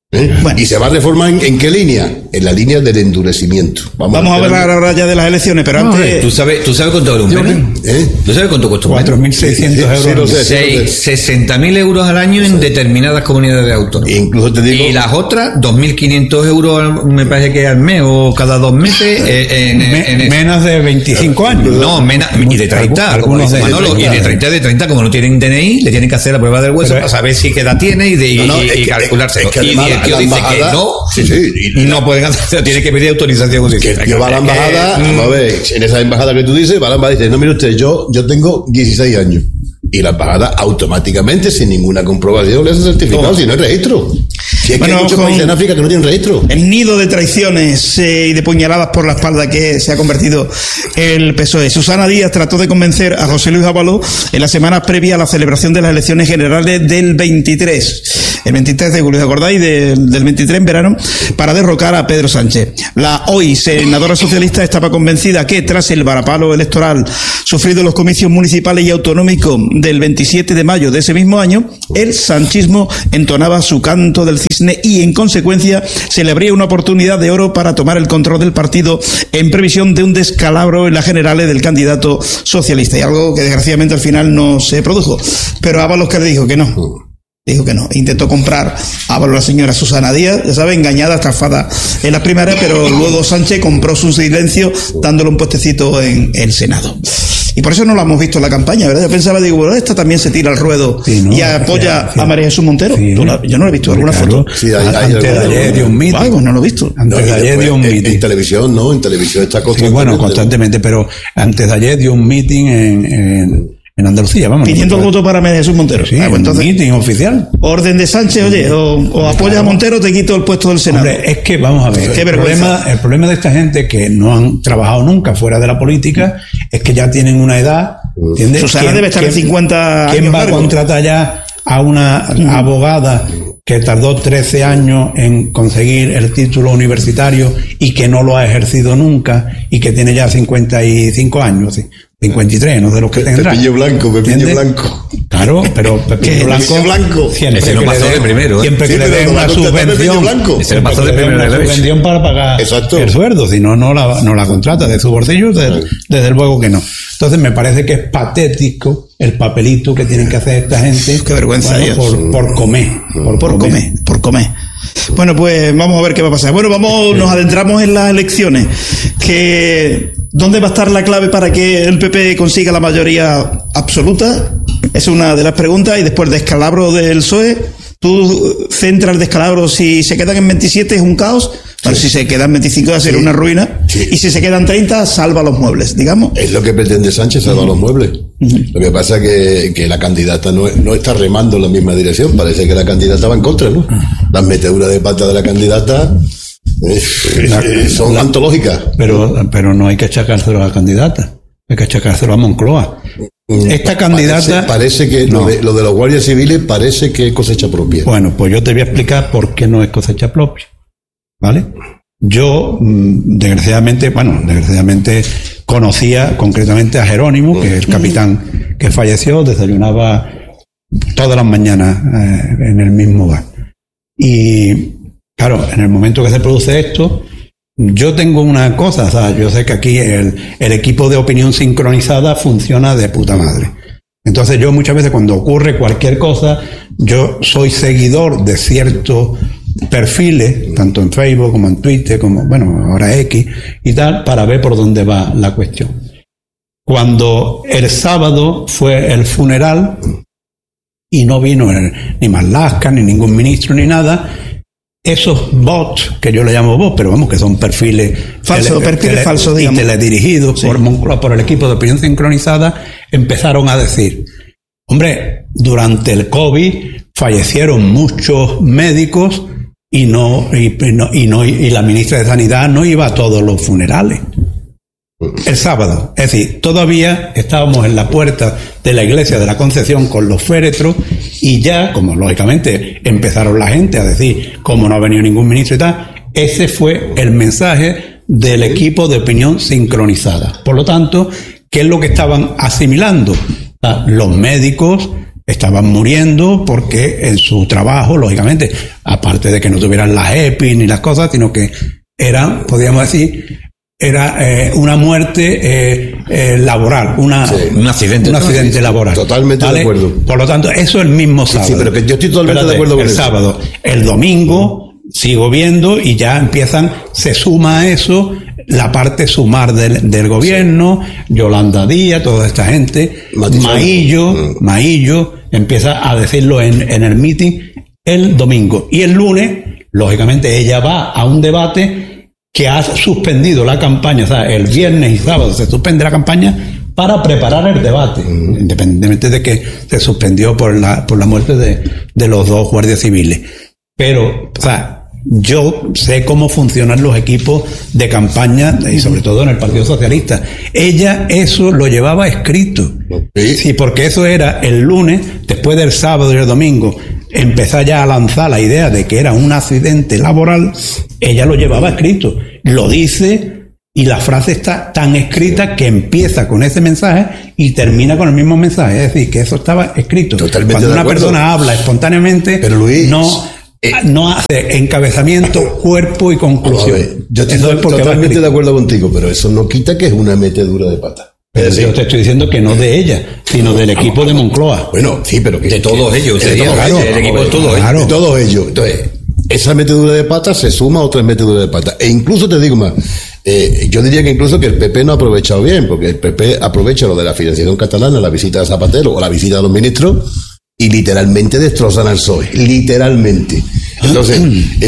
¿Eh? Bueno. Y se va a reformar en, en qué línea, en la línea del endurecimiento. Vamos, Vamos a hablar ahora ya de las elecciones, pero no, antes tú sabes tú sabes cuánto vale un pene, ¿eh? ¿Tú sabes cuánto cuesta un cuatro mil seiscientos euros, sesenta mil euros al año en determinadas comunidades autónomas. Incluso te digo, y las otras dos mil quinientos euros me parece que al mes o cada dos meses eh, en, Me, en, en menos de veinticinco años. No, menos, y de treinta, como dice Manolo, y de treinta, de treinta, como no tienen D N I, le tienen que hacer la prueba del hueso pero, para saber si qué edad tiene y, de, no, no, y, y que, calcularse. Es que y el tío dice que no, sí, sí, y no pueden hacer, tiene que pedir autorización. Que el tío va a la embajada, eh, a ver, en esa embajada que tú dices, va a la embajada y dice, no, mire usted, yo, yo tengo dieciséis años. Y la embajada automáticamente, sin ninguna comprobación, le hace certificado, si no hay registro. Si es bueno, que hay muchos países en África que no tienen registro. El nido de traiciones eh, y de puñaladas por la espalda que se ha convertido el P S O E. Susana Díaz trató de convencer a José Luis Ábalos en las semanas previas a la celebración de las elecciones generales del veintitrés. El veintitrés de julio, ¿os acordáis? De, del veintitrés en verano, para derrocar a Pedro Sánchez. La hoy senadora socialista estaba convencida que tras el varapalo electoral sufrido en los comicios municipales y autonómicos del veintisiete de mayo de ese mismo año, el sanchismo entonaba su canto del cisne y en consecuencia se le abría una oportunidad de oro para tomar el control del partido en previsión de un descalabro en las generales del candidato socialista, y algo que desgraciadamente al final no se produjo. Pero Ábalos que le dijo que no. Dijo que no. Intentó comprar a la señora Susana Díaz, ya sabe, engañada, estafada en la primaria, pero luego Sánchez compró su silencio dándole un puestecito en el Senado. Y por eso no lo hemos visto en la campaña, ¿verdad? Yo pensaba, digo, bueno, esta también se tira al ruedo sí, no, y apoya sí, a María Jesús Montero. Sí, no. Yo no lo he visto, alguna claro, foto. Sí, hay, hay, antes de ayer dio un meeting. Algo, no lo he visto. Antes de ayer dio un en, meeting. En televisión, ¿no? En televisión está constantemente. Sí, bueno, constantemente, pero antes de ayer dio un meeting en... en en Andalucía, vamos. Pidiendo el voto para María Jesús Montero. Sí, ah, pues entonces, un meeting oficial. Orden de Sánchez, oye, o, o apoya claro. a Montero, te quito el puesto del Senado. Hombre, es que, vamos a ver, el problema, el problema de esta gente que no han trabajado nunca fuera de la política es que ya tienen una edad, ¿entiendes? Susana debe estar en cincuenta años. ¿Quién va largo? a contratar ya a una mm. abogada que tardó trece años en conseguir el título universitario y que no lo ha ejercido nunca y que tiene ya cincuenta y cinco años, ¿sí? cincuenta y tres, no de los que tendrá. Pepillo Blanco, Pepillo Blanco. Claro, pero Pepillo Blanco, Blanco siempre ese que no le pasó de primero, ¿eh? siempre sí, que le den una subvención, ese pasó de primero, una subvención para pagar Exacto. el sueldo, si no, no la, no la contrata de su bolsillo, desde, desde luego que no. Entonces me parece que es patético el papelito que tienen que hacer esta gente. Qué vergüenza, bueno, por, por comer, por, por comer, comer, por comer. Bueno, pues vamos a ver qué va a pasar. Bueno, vamos, nos adentramos en las elecciones. Que ¿dónde va a estar la clave para que el P P consiga la mayoría absoluta? Es una de las preguntas. Y después, descalabro del P S O E. Tú centras el descalabro, si se quedan en veintisiete es un caos, pero sí. si se quedan veinticinco va a ser sí. una ruina, sí. y si se quedan treinta salva los muebles, digamos. Es lo que pretende Sánchez, salvar uh-huh. los muebles. Uh-huh. Lo que pasa es que, que la candidata no, no está remando en la misma dirección, parece que la candidata va en contra, ¿no? Uh-huh. Las meteduras de pata de la candidata eh, la, eh, son la, antológicas. Pero, pero no hay que achacárselo a la candidata, hay que achacárselo a Moncloa. Esta candidata... Parece, parece que no. lo, de, lo de los guardias civiles parece que es cosecha propia. Bueno, pues yo te voy a explicar por qué no es cosecha propia. ¿Vale? Yo, desgraciadamente, bueno, desgraciadamente conocía concretamente a Jerónimo, que es el capitán que falleció, desayunaba todas las mañanas eh, en el mismo bar. Y, claro, en el momento que se produce esto... Yo tengo una cosa, o sea, yo sé que aquí el, el equipo de opinión sincronizada funciona de puta madre. Entonces yo muchas veces cuando ocurre cualquier cosa, yo soy seguidor de ciertos perfiles, tanto en Facebook como en Twitter, como, bueno, ahora X y tal, para ver por dónde va la cuestión. Cuando el sábado fue el funeral y no vino el, ni Marlaska, ni ningún ministro, ni nada, esos bots, que yo le llamo bots, pero vamos, que son perfiles falsos, perfiles falsos, y teledirigidos sí. por Moncloa, por el equipo de opinión sincronizada, empezaron a decir, hombre, durante el COVID fallecieron muchos médicos y no y, no, y, no, y la ministra de Sanidad no iba a todos los funerales. El sábado, es decir, todavía estábamos en la puerta de la iglesia de la Concepción con los féretros y ya, como lógicamente empezaron la gente a decir, como no ha venido ningún ministro y tal, ese fue el mensaje del equipo de opinión sincronizada. Por lo tanto, ¿qué es lo que estaban asimilando? Los médicos estaban muriendo porque en su trabajo, lógicamente, aparte de que no tuvieran las E P I ni las cosas, sino que era, podríamos decir, era eh, una muerte eh, eh, laboral, una, sí, un accidente, un accidente sí, laboral. Totalmente ¿vale? de acuerdo. Por lo tanto, eso el mismo sábado. Sí, sí, pero que yo estoy totalmente Espérate, de acuerdo con el eso. sábado. El domingo sigo viendo y ya empiezan, se suma a eso la parte sumar del, del gobierno, Yolanda Díaz, toda esta gente, Matizano. Maillo, mm. Maillo, empieza a decirlo en, en el meeting el domingo. Y el lunes, lógicamente, ella va a un debate que ha suspendido la campaña, o sea, el viernes y sábado se suspende la campaña para preparar el debate, mm. independientemente de que se suspendió por la, por la muerte de, de los dos guardias civiles. Pero, o sea, yo sé cómo funcionan los equipos de campaña y sobre todo en el Partido Socialista. Ella eso lo llevaba escrito. Sí, sí, porque eso era el lunes, después del sábado y el domingo, empezar ya a lanzar la idea de que era un accidente laboral. Ella lo llevaba escrito, lo dice y la frase está tan escrita que empieza con ese mensaje y termina con el mismo mensaje. Es decir, que eso estaba escrito. Totalmente Cuando una de acuerdo. persona habla espontáneamente, pero Luis, no... Eh, no hace encabezamiento, cuerpo y conclusión. Ver, yo estoy to- totalmente de acuerdo contigo, pero eso no quita que es una metedura de pata. Pero yo te estoy diciendo que no de ella, sino del equipo de Moncloa. Bueno, sí, pero que de todos que, ellos, de sería, todos claro, ellos, el equipo de todos claro. ellos. De todos ellos. Entonces, esa metedura de pata se suma a otras meteduras de pata. E incluso te digo más, eh, yo diría que incluso que el P P no ha aprovechado bien, porque el P P aprovecha lo de la financiación catalana, la visita de Zapatero o la visita de los ministros, y literalmente destrozan al P S O E, literalmente. Entonces,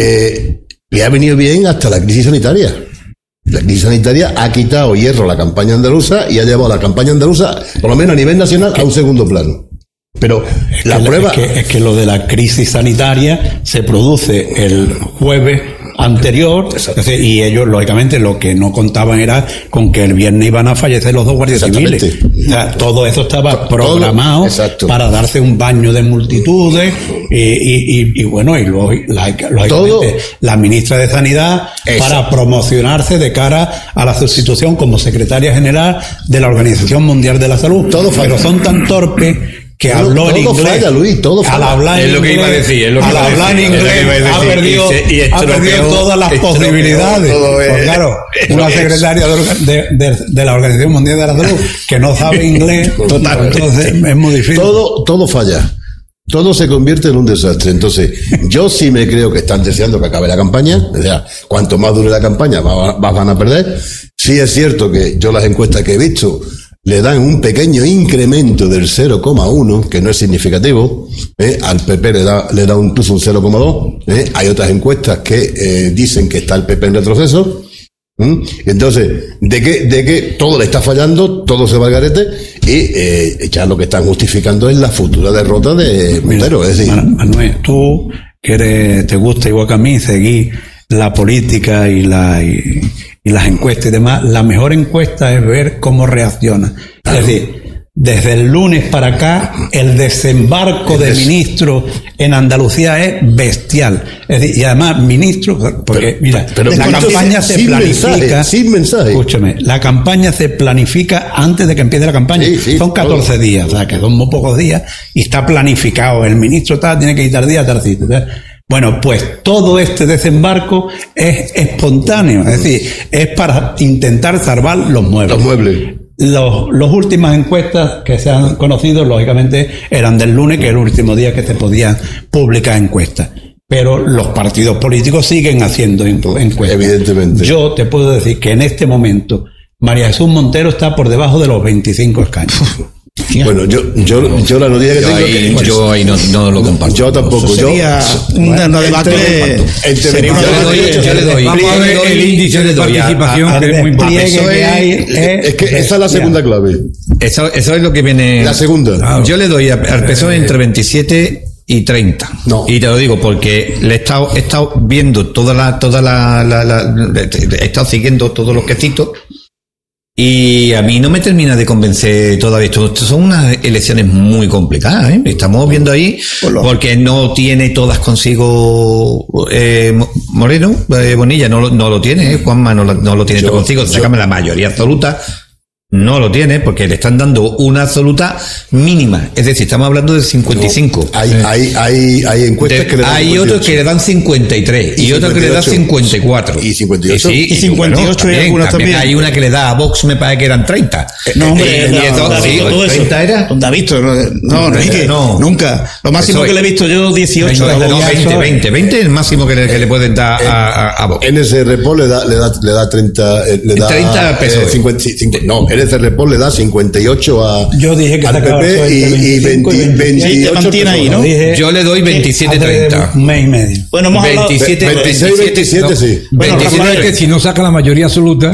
eh, le ha venido bien hasta la crisis sanitaria. La crisis sanitaria ha quitado hierro a la campaña andaluza y ha llevado a la campaña andaluza, por lo menos a nivel nacional, a un segundo plano. Pero es la que, prueba... Es que, es que lo de la crisis sanitaria se produce el jueves anterior, es decir, y ellos, lógicamente, lo que no contaban era con que el viernes iban a fallecer los dos guardias civiles. O sea, todo eso estaba programado todo, para darse un baño de multitudes y, y, y, y bueno, y luego, lógicamente, todo, la ministra de Sanidad eso. para promocionarse de cara a la sustitución como secretaria general de la Organización Mundial de la Salud. Todo Pero son tan torpes que todo, habló en todo inglés. Falla, Luis, todo falla. Al hablar es lo que iba a decir, es lo que al iba a hablar en decir, inglés ha perdido, y se, y ha perdido todas las posibilidades. Todo es, pues claro, una es. secretaria de, de, de la Organización Mundial de la Salud que no sabe inglés, Total. entonces es muy difícil. Todo, todo falla. Todo se convierte en un desastre. Entonces, yo sí me creo que están deseando que acabe la campaña. O sea, cuanto más dure la campaña, más, más van a perder. Sí es cierto que yo las encuestas que he visto le dan un pequeño incremento del cero coma uno, que no es significativo, ¿eh? Al P P le da, le da incluso un cero coma dos, ¿eh? Hay otras encuestas que eh, dicen que está el P P en retroceso. ¿Mm? Entonces, de que, de que todo le está fallando, todo se va al garete, y eh, ya lo que están justificando es la futura derrota de Montero. Es decir, Manuel, tú que eres, te gusta igual que a mí seguir la política y la y, y las encuestas y demás, la mejor encuesta es ver cómo reacciona. Claro. Es decir, desde el lunes para acá, el desembarco de ministros en Andalucía es bestial. Es decir, y además, ministros, porque, pero, mira, pero la campaña se sin planifica. Mensaje, sin mensaje. Escúchame, la campaña se planifica antes de que empiece la campaña. Sí, sí, son catorce todo. días, o sea, que son muy pocos días, y está planificado. El ministro tal, tiene que ir tal día, tal sitio. Bueno, pues todo este desembarco es espontáneo, es decir, es para intentar salvar los muebles. Los muebles. Los, los últimas encuestas que se han conocido, lógicamente, eran del lunes, que es el último día que se podían publicar encuestas. Pero los partidos políticos siguen haciendo encuestas. Evidentemente. Yo te puedo decir que en este momento María Jesús Montero está por debajo de los veinticinco escaños. Bueno, yo, yo, yo la noticia que yo tengo ahí, que, yo ahí no, no lo comparto. Yo tampoco. Eso sería yo, una, una debate. Entre, sería una yo le doy, yo le doy. Vamos a ver doy, el índice de participación, a, a, que es muy importante. Eso que hay, es, es que esa es la segunda clave. Eso, eso es lo que viene. La segunda. Claro. Yo le doy al P S O E entre veintisiete y treinta. No. Y te lo digo porque le he estado, he estado viendo toda la, toda la, la, la, la he estado siguiendo todos los quesitos. Y a mí no me termina de convencer todavía. Esto, esto son unas elecciones muy complicadas, ¿eh? Estamos viendo ahí, porque no tiene todas consigo eh, Moreno, eh, Bonilla, no, no lo tiene, ¿eh? Juanma no, no lo tiene yo, todo consigo, sácame la mayoría absoluta. No lo tiene porque le están dando una absoluta mínima. Es decir, estamos hablando del cincuenta y cinco. No, hay, hay, hay, hay encuestas de, que le dan hay cincuenta y ocho. otros que le dan cincuenta y tres y, y otros que le dan cincuenta y cuatro. Y cincuenta y ocho. Y, sí, y cincuenta y ocho bueno, hay algunas también. Hay una que le da a Vox, me parece que eran treinta. No, hombre, Eh, no, y eso, ¿dónde ha sí, visto todo eso? treinta era. ¿Dónde ha visto? No, no, Enrique, No. nunca. Lo máximo Eso que es. le he visto yo, dieciocho. No, no, ya veinte, soy. veinte, veinte es el máximo que le, que le pueden dar a, a, a Vox. N S R P O le da, le da, le da treinta, eh, le da treinta pesos. eh, cincuenta, cincuenta, no, N S R P O le da cincuenta y ocho a, Yo dije que al sacaba P P el y, y veinticinco y veinte, veintisiete. Sí, te veintiocho mantiene ahí, ¿no? Dije Yo le doy veintisiete hace treinta. un mes y medio. Bueno, hemos hablado... veintisiete, veintiséis, veintisiete, sí. Bueno, veintisiete, Rafael, Es que si no saca la mayoría absoluta,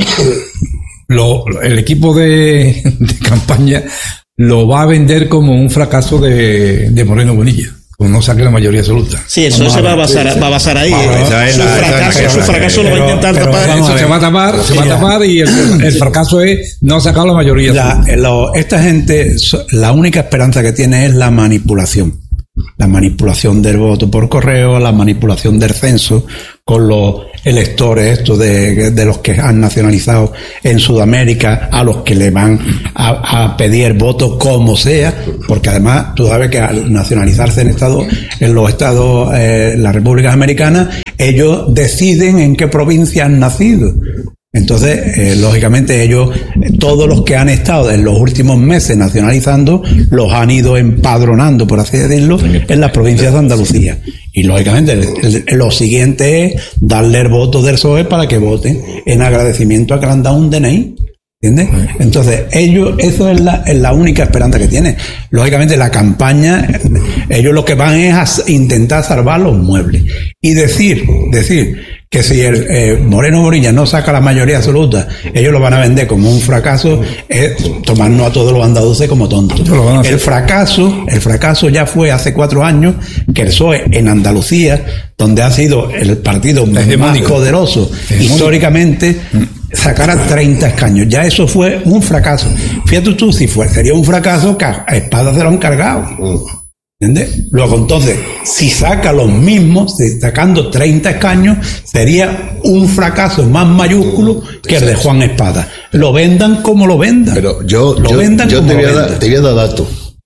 lo, lo- el equipo de, de campaña lo va a vender como un fracaso de, de Moreno Bonilla, como no saque la mayoría absoluta. Sí, eso se va a basar, va a basar ahí. Vamos, eh. esa es Su la- esa es la fracaso, que- su fracaso lo va a pero- intentar pero tapar. vamos Eso a se ver. va a tapar, se va a Ya. tapar y el, el fracaso es no sacar la mayoría La- absoluta. lo- esta gente, so- la única esperanza que tiene es la manipulación. La manipulación del voto por correo, la manipulación del censo con los electores estos de, de los que han nacionalizado en Sudamérica, a los que le van a, a pedir votos como sea, porque además tú sabes que al nacionalizarse en Estados, en los estados, eh, las repúblicas americanas, ellos deciden en qué provincia han nacido. Entonces, eh, lógicamente ellos, eh, todos los que han estado en los últimos meses nacionalizando, los han ido empadronando, por así decirlo, en las provincias de Andalucía. Y lógicamente el- el- lo siguiente es darle el voto del P S O E para que voten en agradecimiento a que le han dado un D N I. ¿Entiendes? Entonces, ellos, eso es la, es la única esperanza que tienen. Lógicamente, la campaña, ellos lo que van es a s- intentar salvar los muebles. Y decir, decir que si el eh, Moreno Bonilla no saca la mayoría absoluta, ellos lo van a vender como un fracaso, es tomarnos a todos los andaluces como tontos. Lo van a hacer. El fracaso, el fracaso ya fue hace cuatro años que el P S O E en Andalucía, donde ha sido el partido más Hegemónico. poderoso históricamente, sacara treinta escaños. Ya eso fue un fracaso. Fíjate tú, si fue, sería un fracaso que a Espada se lo han cargado. ¿Entiendes? Luego, entonces, si saca los mismos, si sacando treinta escaños, sería un fracaso más mayúsculo que el de Juan Espada. Lo vendan como lo vendan. Pero yo, lo yo, vendan yo como te, voy lo a dar, vendan. te voy a dar datos.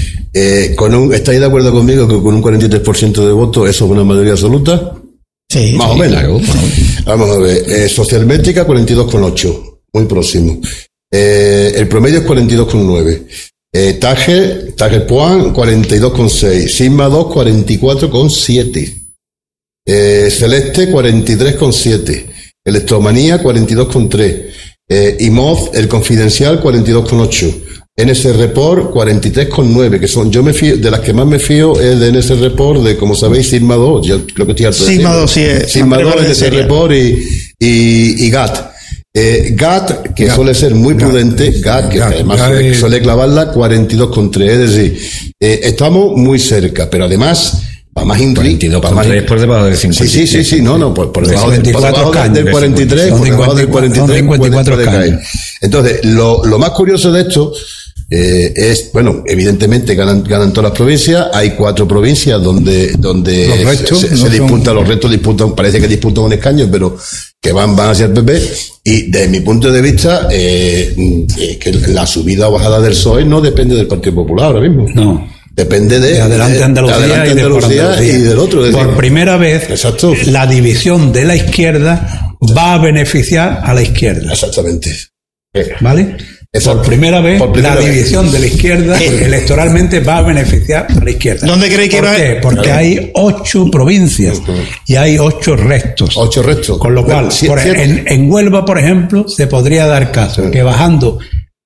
Eh, con un, ¿estáis de acuerdo conmigo que con un cuarenta y tres por ciento de votos eso es una mayoría absoluta? Sí, Más o menos. claro, bueno. Vamos a ver. Eh, Socialmétrica cuarenta y dos coma ocho. Muy próximo. Eh, el promedio es cuarenta y dos coma nueve. Eh, Tajer, Tajer Puan, cuarenta y dos coma seis. Sigma dos, cuarenta y cuatro coma siete. Eh, Celeste, cuarenta y tres coma siete. Electromanía, cuarenta y dos coma tres. Eh, IMOD, el confidencial, cuarenta y dos coma ocho. N S Report, cuarenta y tres coma nueve, que son, yo me fío, de las que más me fío es de N S Report, de, como sabéis, Sigma dos, yo creo que estoy harto de Sigma decirlo. dos, sí, es Sigma una dos, prueba de N S serie. Report y, y, y G A T. Eh, G A T, que suele ser muy prudente, G A T, que G A T, además G A T suele, es- suele clavarla cuarenta y dos coma tres, es decir, eh, estamos muy cerca, pero además, para más cuarenta y Inri, dos para coma más tres por debajo del Sí, cincuenta y sí, sí, tres. sí, no, no, por, por debajo, de- por veinticuatro debajo del escaños, cuarenta y tres, son por debajo del cuarenta y tres, cincuenta y cuatro puede caer. escaños. Entonces, lo, lo más curioso de esto eh, es, bueno, evidentemente ganan, ganan todas las provincias, hay cuatro provincias donde, donde Los restos se, se, no se disputan, son- los restos disputan, parece que disputan un escaño, pero que van, van hacia el P P, y desde mi punto de vista, eh, es que la subida o bajada del P S O E no depende del Partido Popular ahora mismo. No. Depende de, De Adelante de- Andalucía, de Adelante y, de por Andalucía Andalucía. y del otro. es Por decir, primera vez, Exacto. la división de la izquierda va a beneficiar a la izquierda. Exactamente. Eh, ¿Vale? Exacto. Por primera vez, Por primera la vez. división de la izquierda Eh. electoralmente va a beneficiar a la izquierda. ¿Dónde creéis que ¿Por va? qué? Porque Claro. hay ocho provincias y hay ocho restos. Ocho restos. Con lo Bueno, cual, sí, por- cierto. en, en Huelva, por ejemplo, se podría dar caso que bajando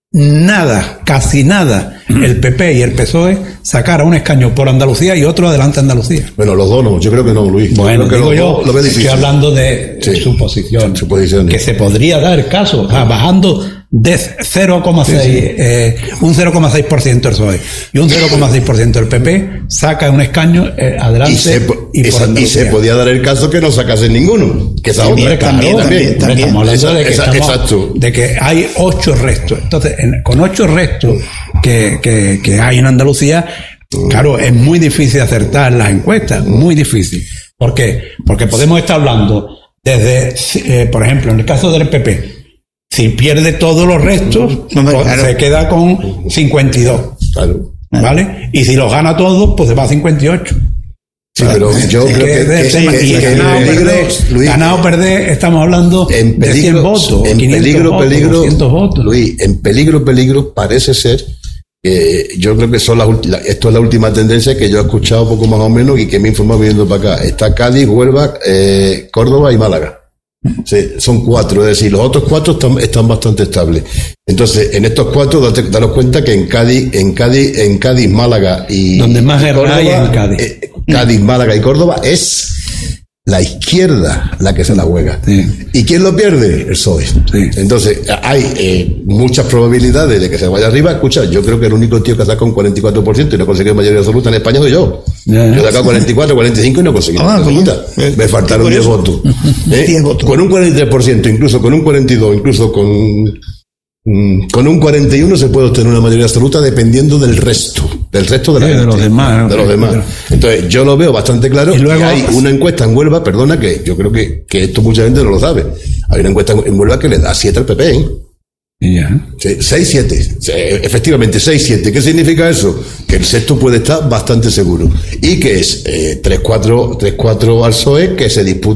nada, casi nada, el P P y el P S O E sacara un escaño por Andalucía y otro adelante Andalucía. Bueno, los dos no, yo creo que no, Luis. Bueno, creo que digo los yo, dos lo veo estoy difícil. hablando de Sí. suposiciones, Suposiciones. que se podría dar caso, o sea, bajando de cero coma seis, eh, un cero coma seis por ciento el P S O E y un cero coma seis por ciento el P P, saca un escaño eh, adelante Y se, po- y, por esa- y Andalucía. se podía dar el caso que no sacasen ninguno. Que esa También, otra. también, Claro, también, también. Estamos hablando de que, Esa- estamos- exacto. de que hay ocho restos. Entonces, en- con ocho restos que, que, que hay en Andalucía, claro, es muy difícil acertar las encuestas, muy difícil. ¿Por qué? Porque podemos estar hablando desde, eh, por ejemplo, en el caso del P P, Si pierde todos los restos, No, pues claro. se queda con cincuenta y dos. Claro. ¿Vale? Y si los gana todos, pues se va a cincuenta y ocho. Sí, pero yo Es creo que que, es del que- tema. que- Y que en ganado, peligro, perder, Luis, ganado, perder, estamos hablando en de cien peligro, votos, en quinientos peligro, votos, peligro, doscientos votos. Luis, en peligro, peligro parece ser que yo creo que son las ulti- la- esto es la última tendencia que yo he escuchado poco más o menos y que me he informado viniendo para acá. Está Cádiz, Huelva, eh, Córdoba y Málaga. Sí, son cuatro, es decir, los otros cuatro están, están bastante estables. Entonces, en estos cuatro, date, daros cuenta que en Cádiz, en Cádiz, en Cádiz, Málaga y Donde más guerra Córdoba, hay es en Cádiz. eh, Cádiz, Málaga y Córdoba es la izquierda la que se la juega. Sí. ¿Y quién lo pierde? El P S O E. Sí. Entonces, hay eh, muchas probabilidades de que se vaya arriba. Escucha, yo creo que el único tío que ha sacado un cuarenta y cuatro por ciento y no ha conseguido mayoría absoluta en España soy yo. Ya, ya. Yo he sacado cuarenta y cuatro, cuarenta y cinco y no he conseguido Ah, mayoría coño. absoluta. Eh, Me faltaron qué diez curioso. votos. ¿Eh? diez votos. Con un cuarenta y tres por ciento, incluso con un cuarenta y dos, incluso con, mm, con un cuarenta y uno se puede obtener una mayoría absoluta dependiendo del resto, del resto de la Sí, de gente, los demás, de los ¿no? demás. Entonces, yo lo veo bastante claro. Y luego- y hay una encuesta en Huelva, perdona, que yo creo que, que esto mucha gente no lo sabe. Hay una encuesta en Huelva que le da siete al P P, ¿eh? Y ya. seis siete, efectivamente seis siete. ¿Qué significa eso? Que el sexto puede estar bastante seguro y que es eh, tres cuatro al P S O E que se disputa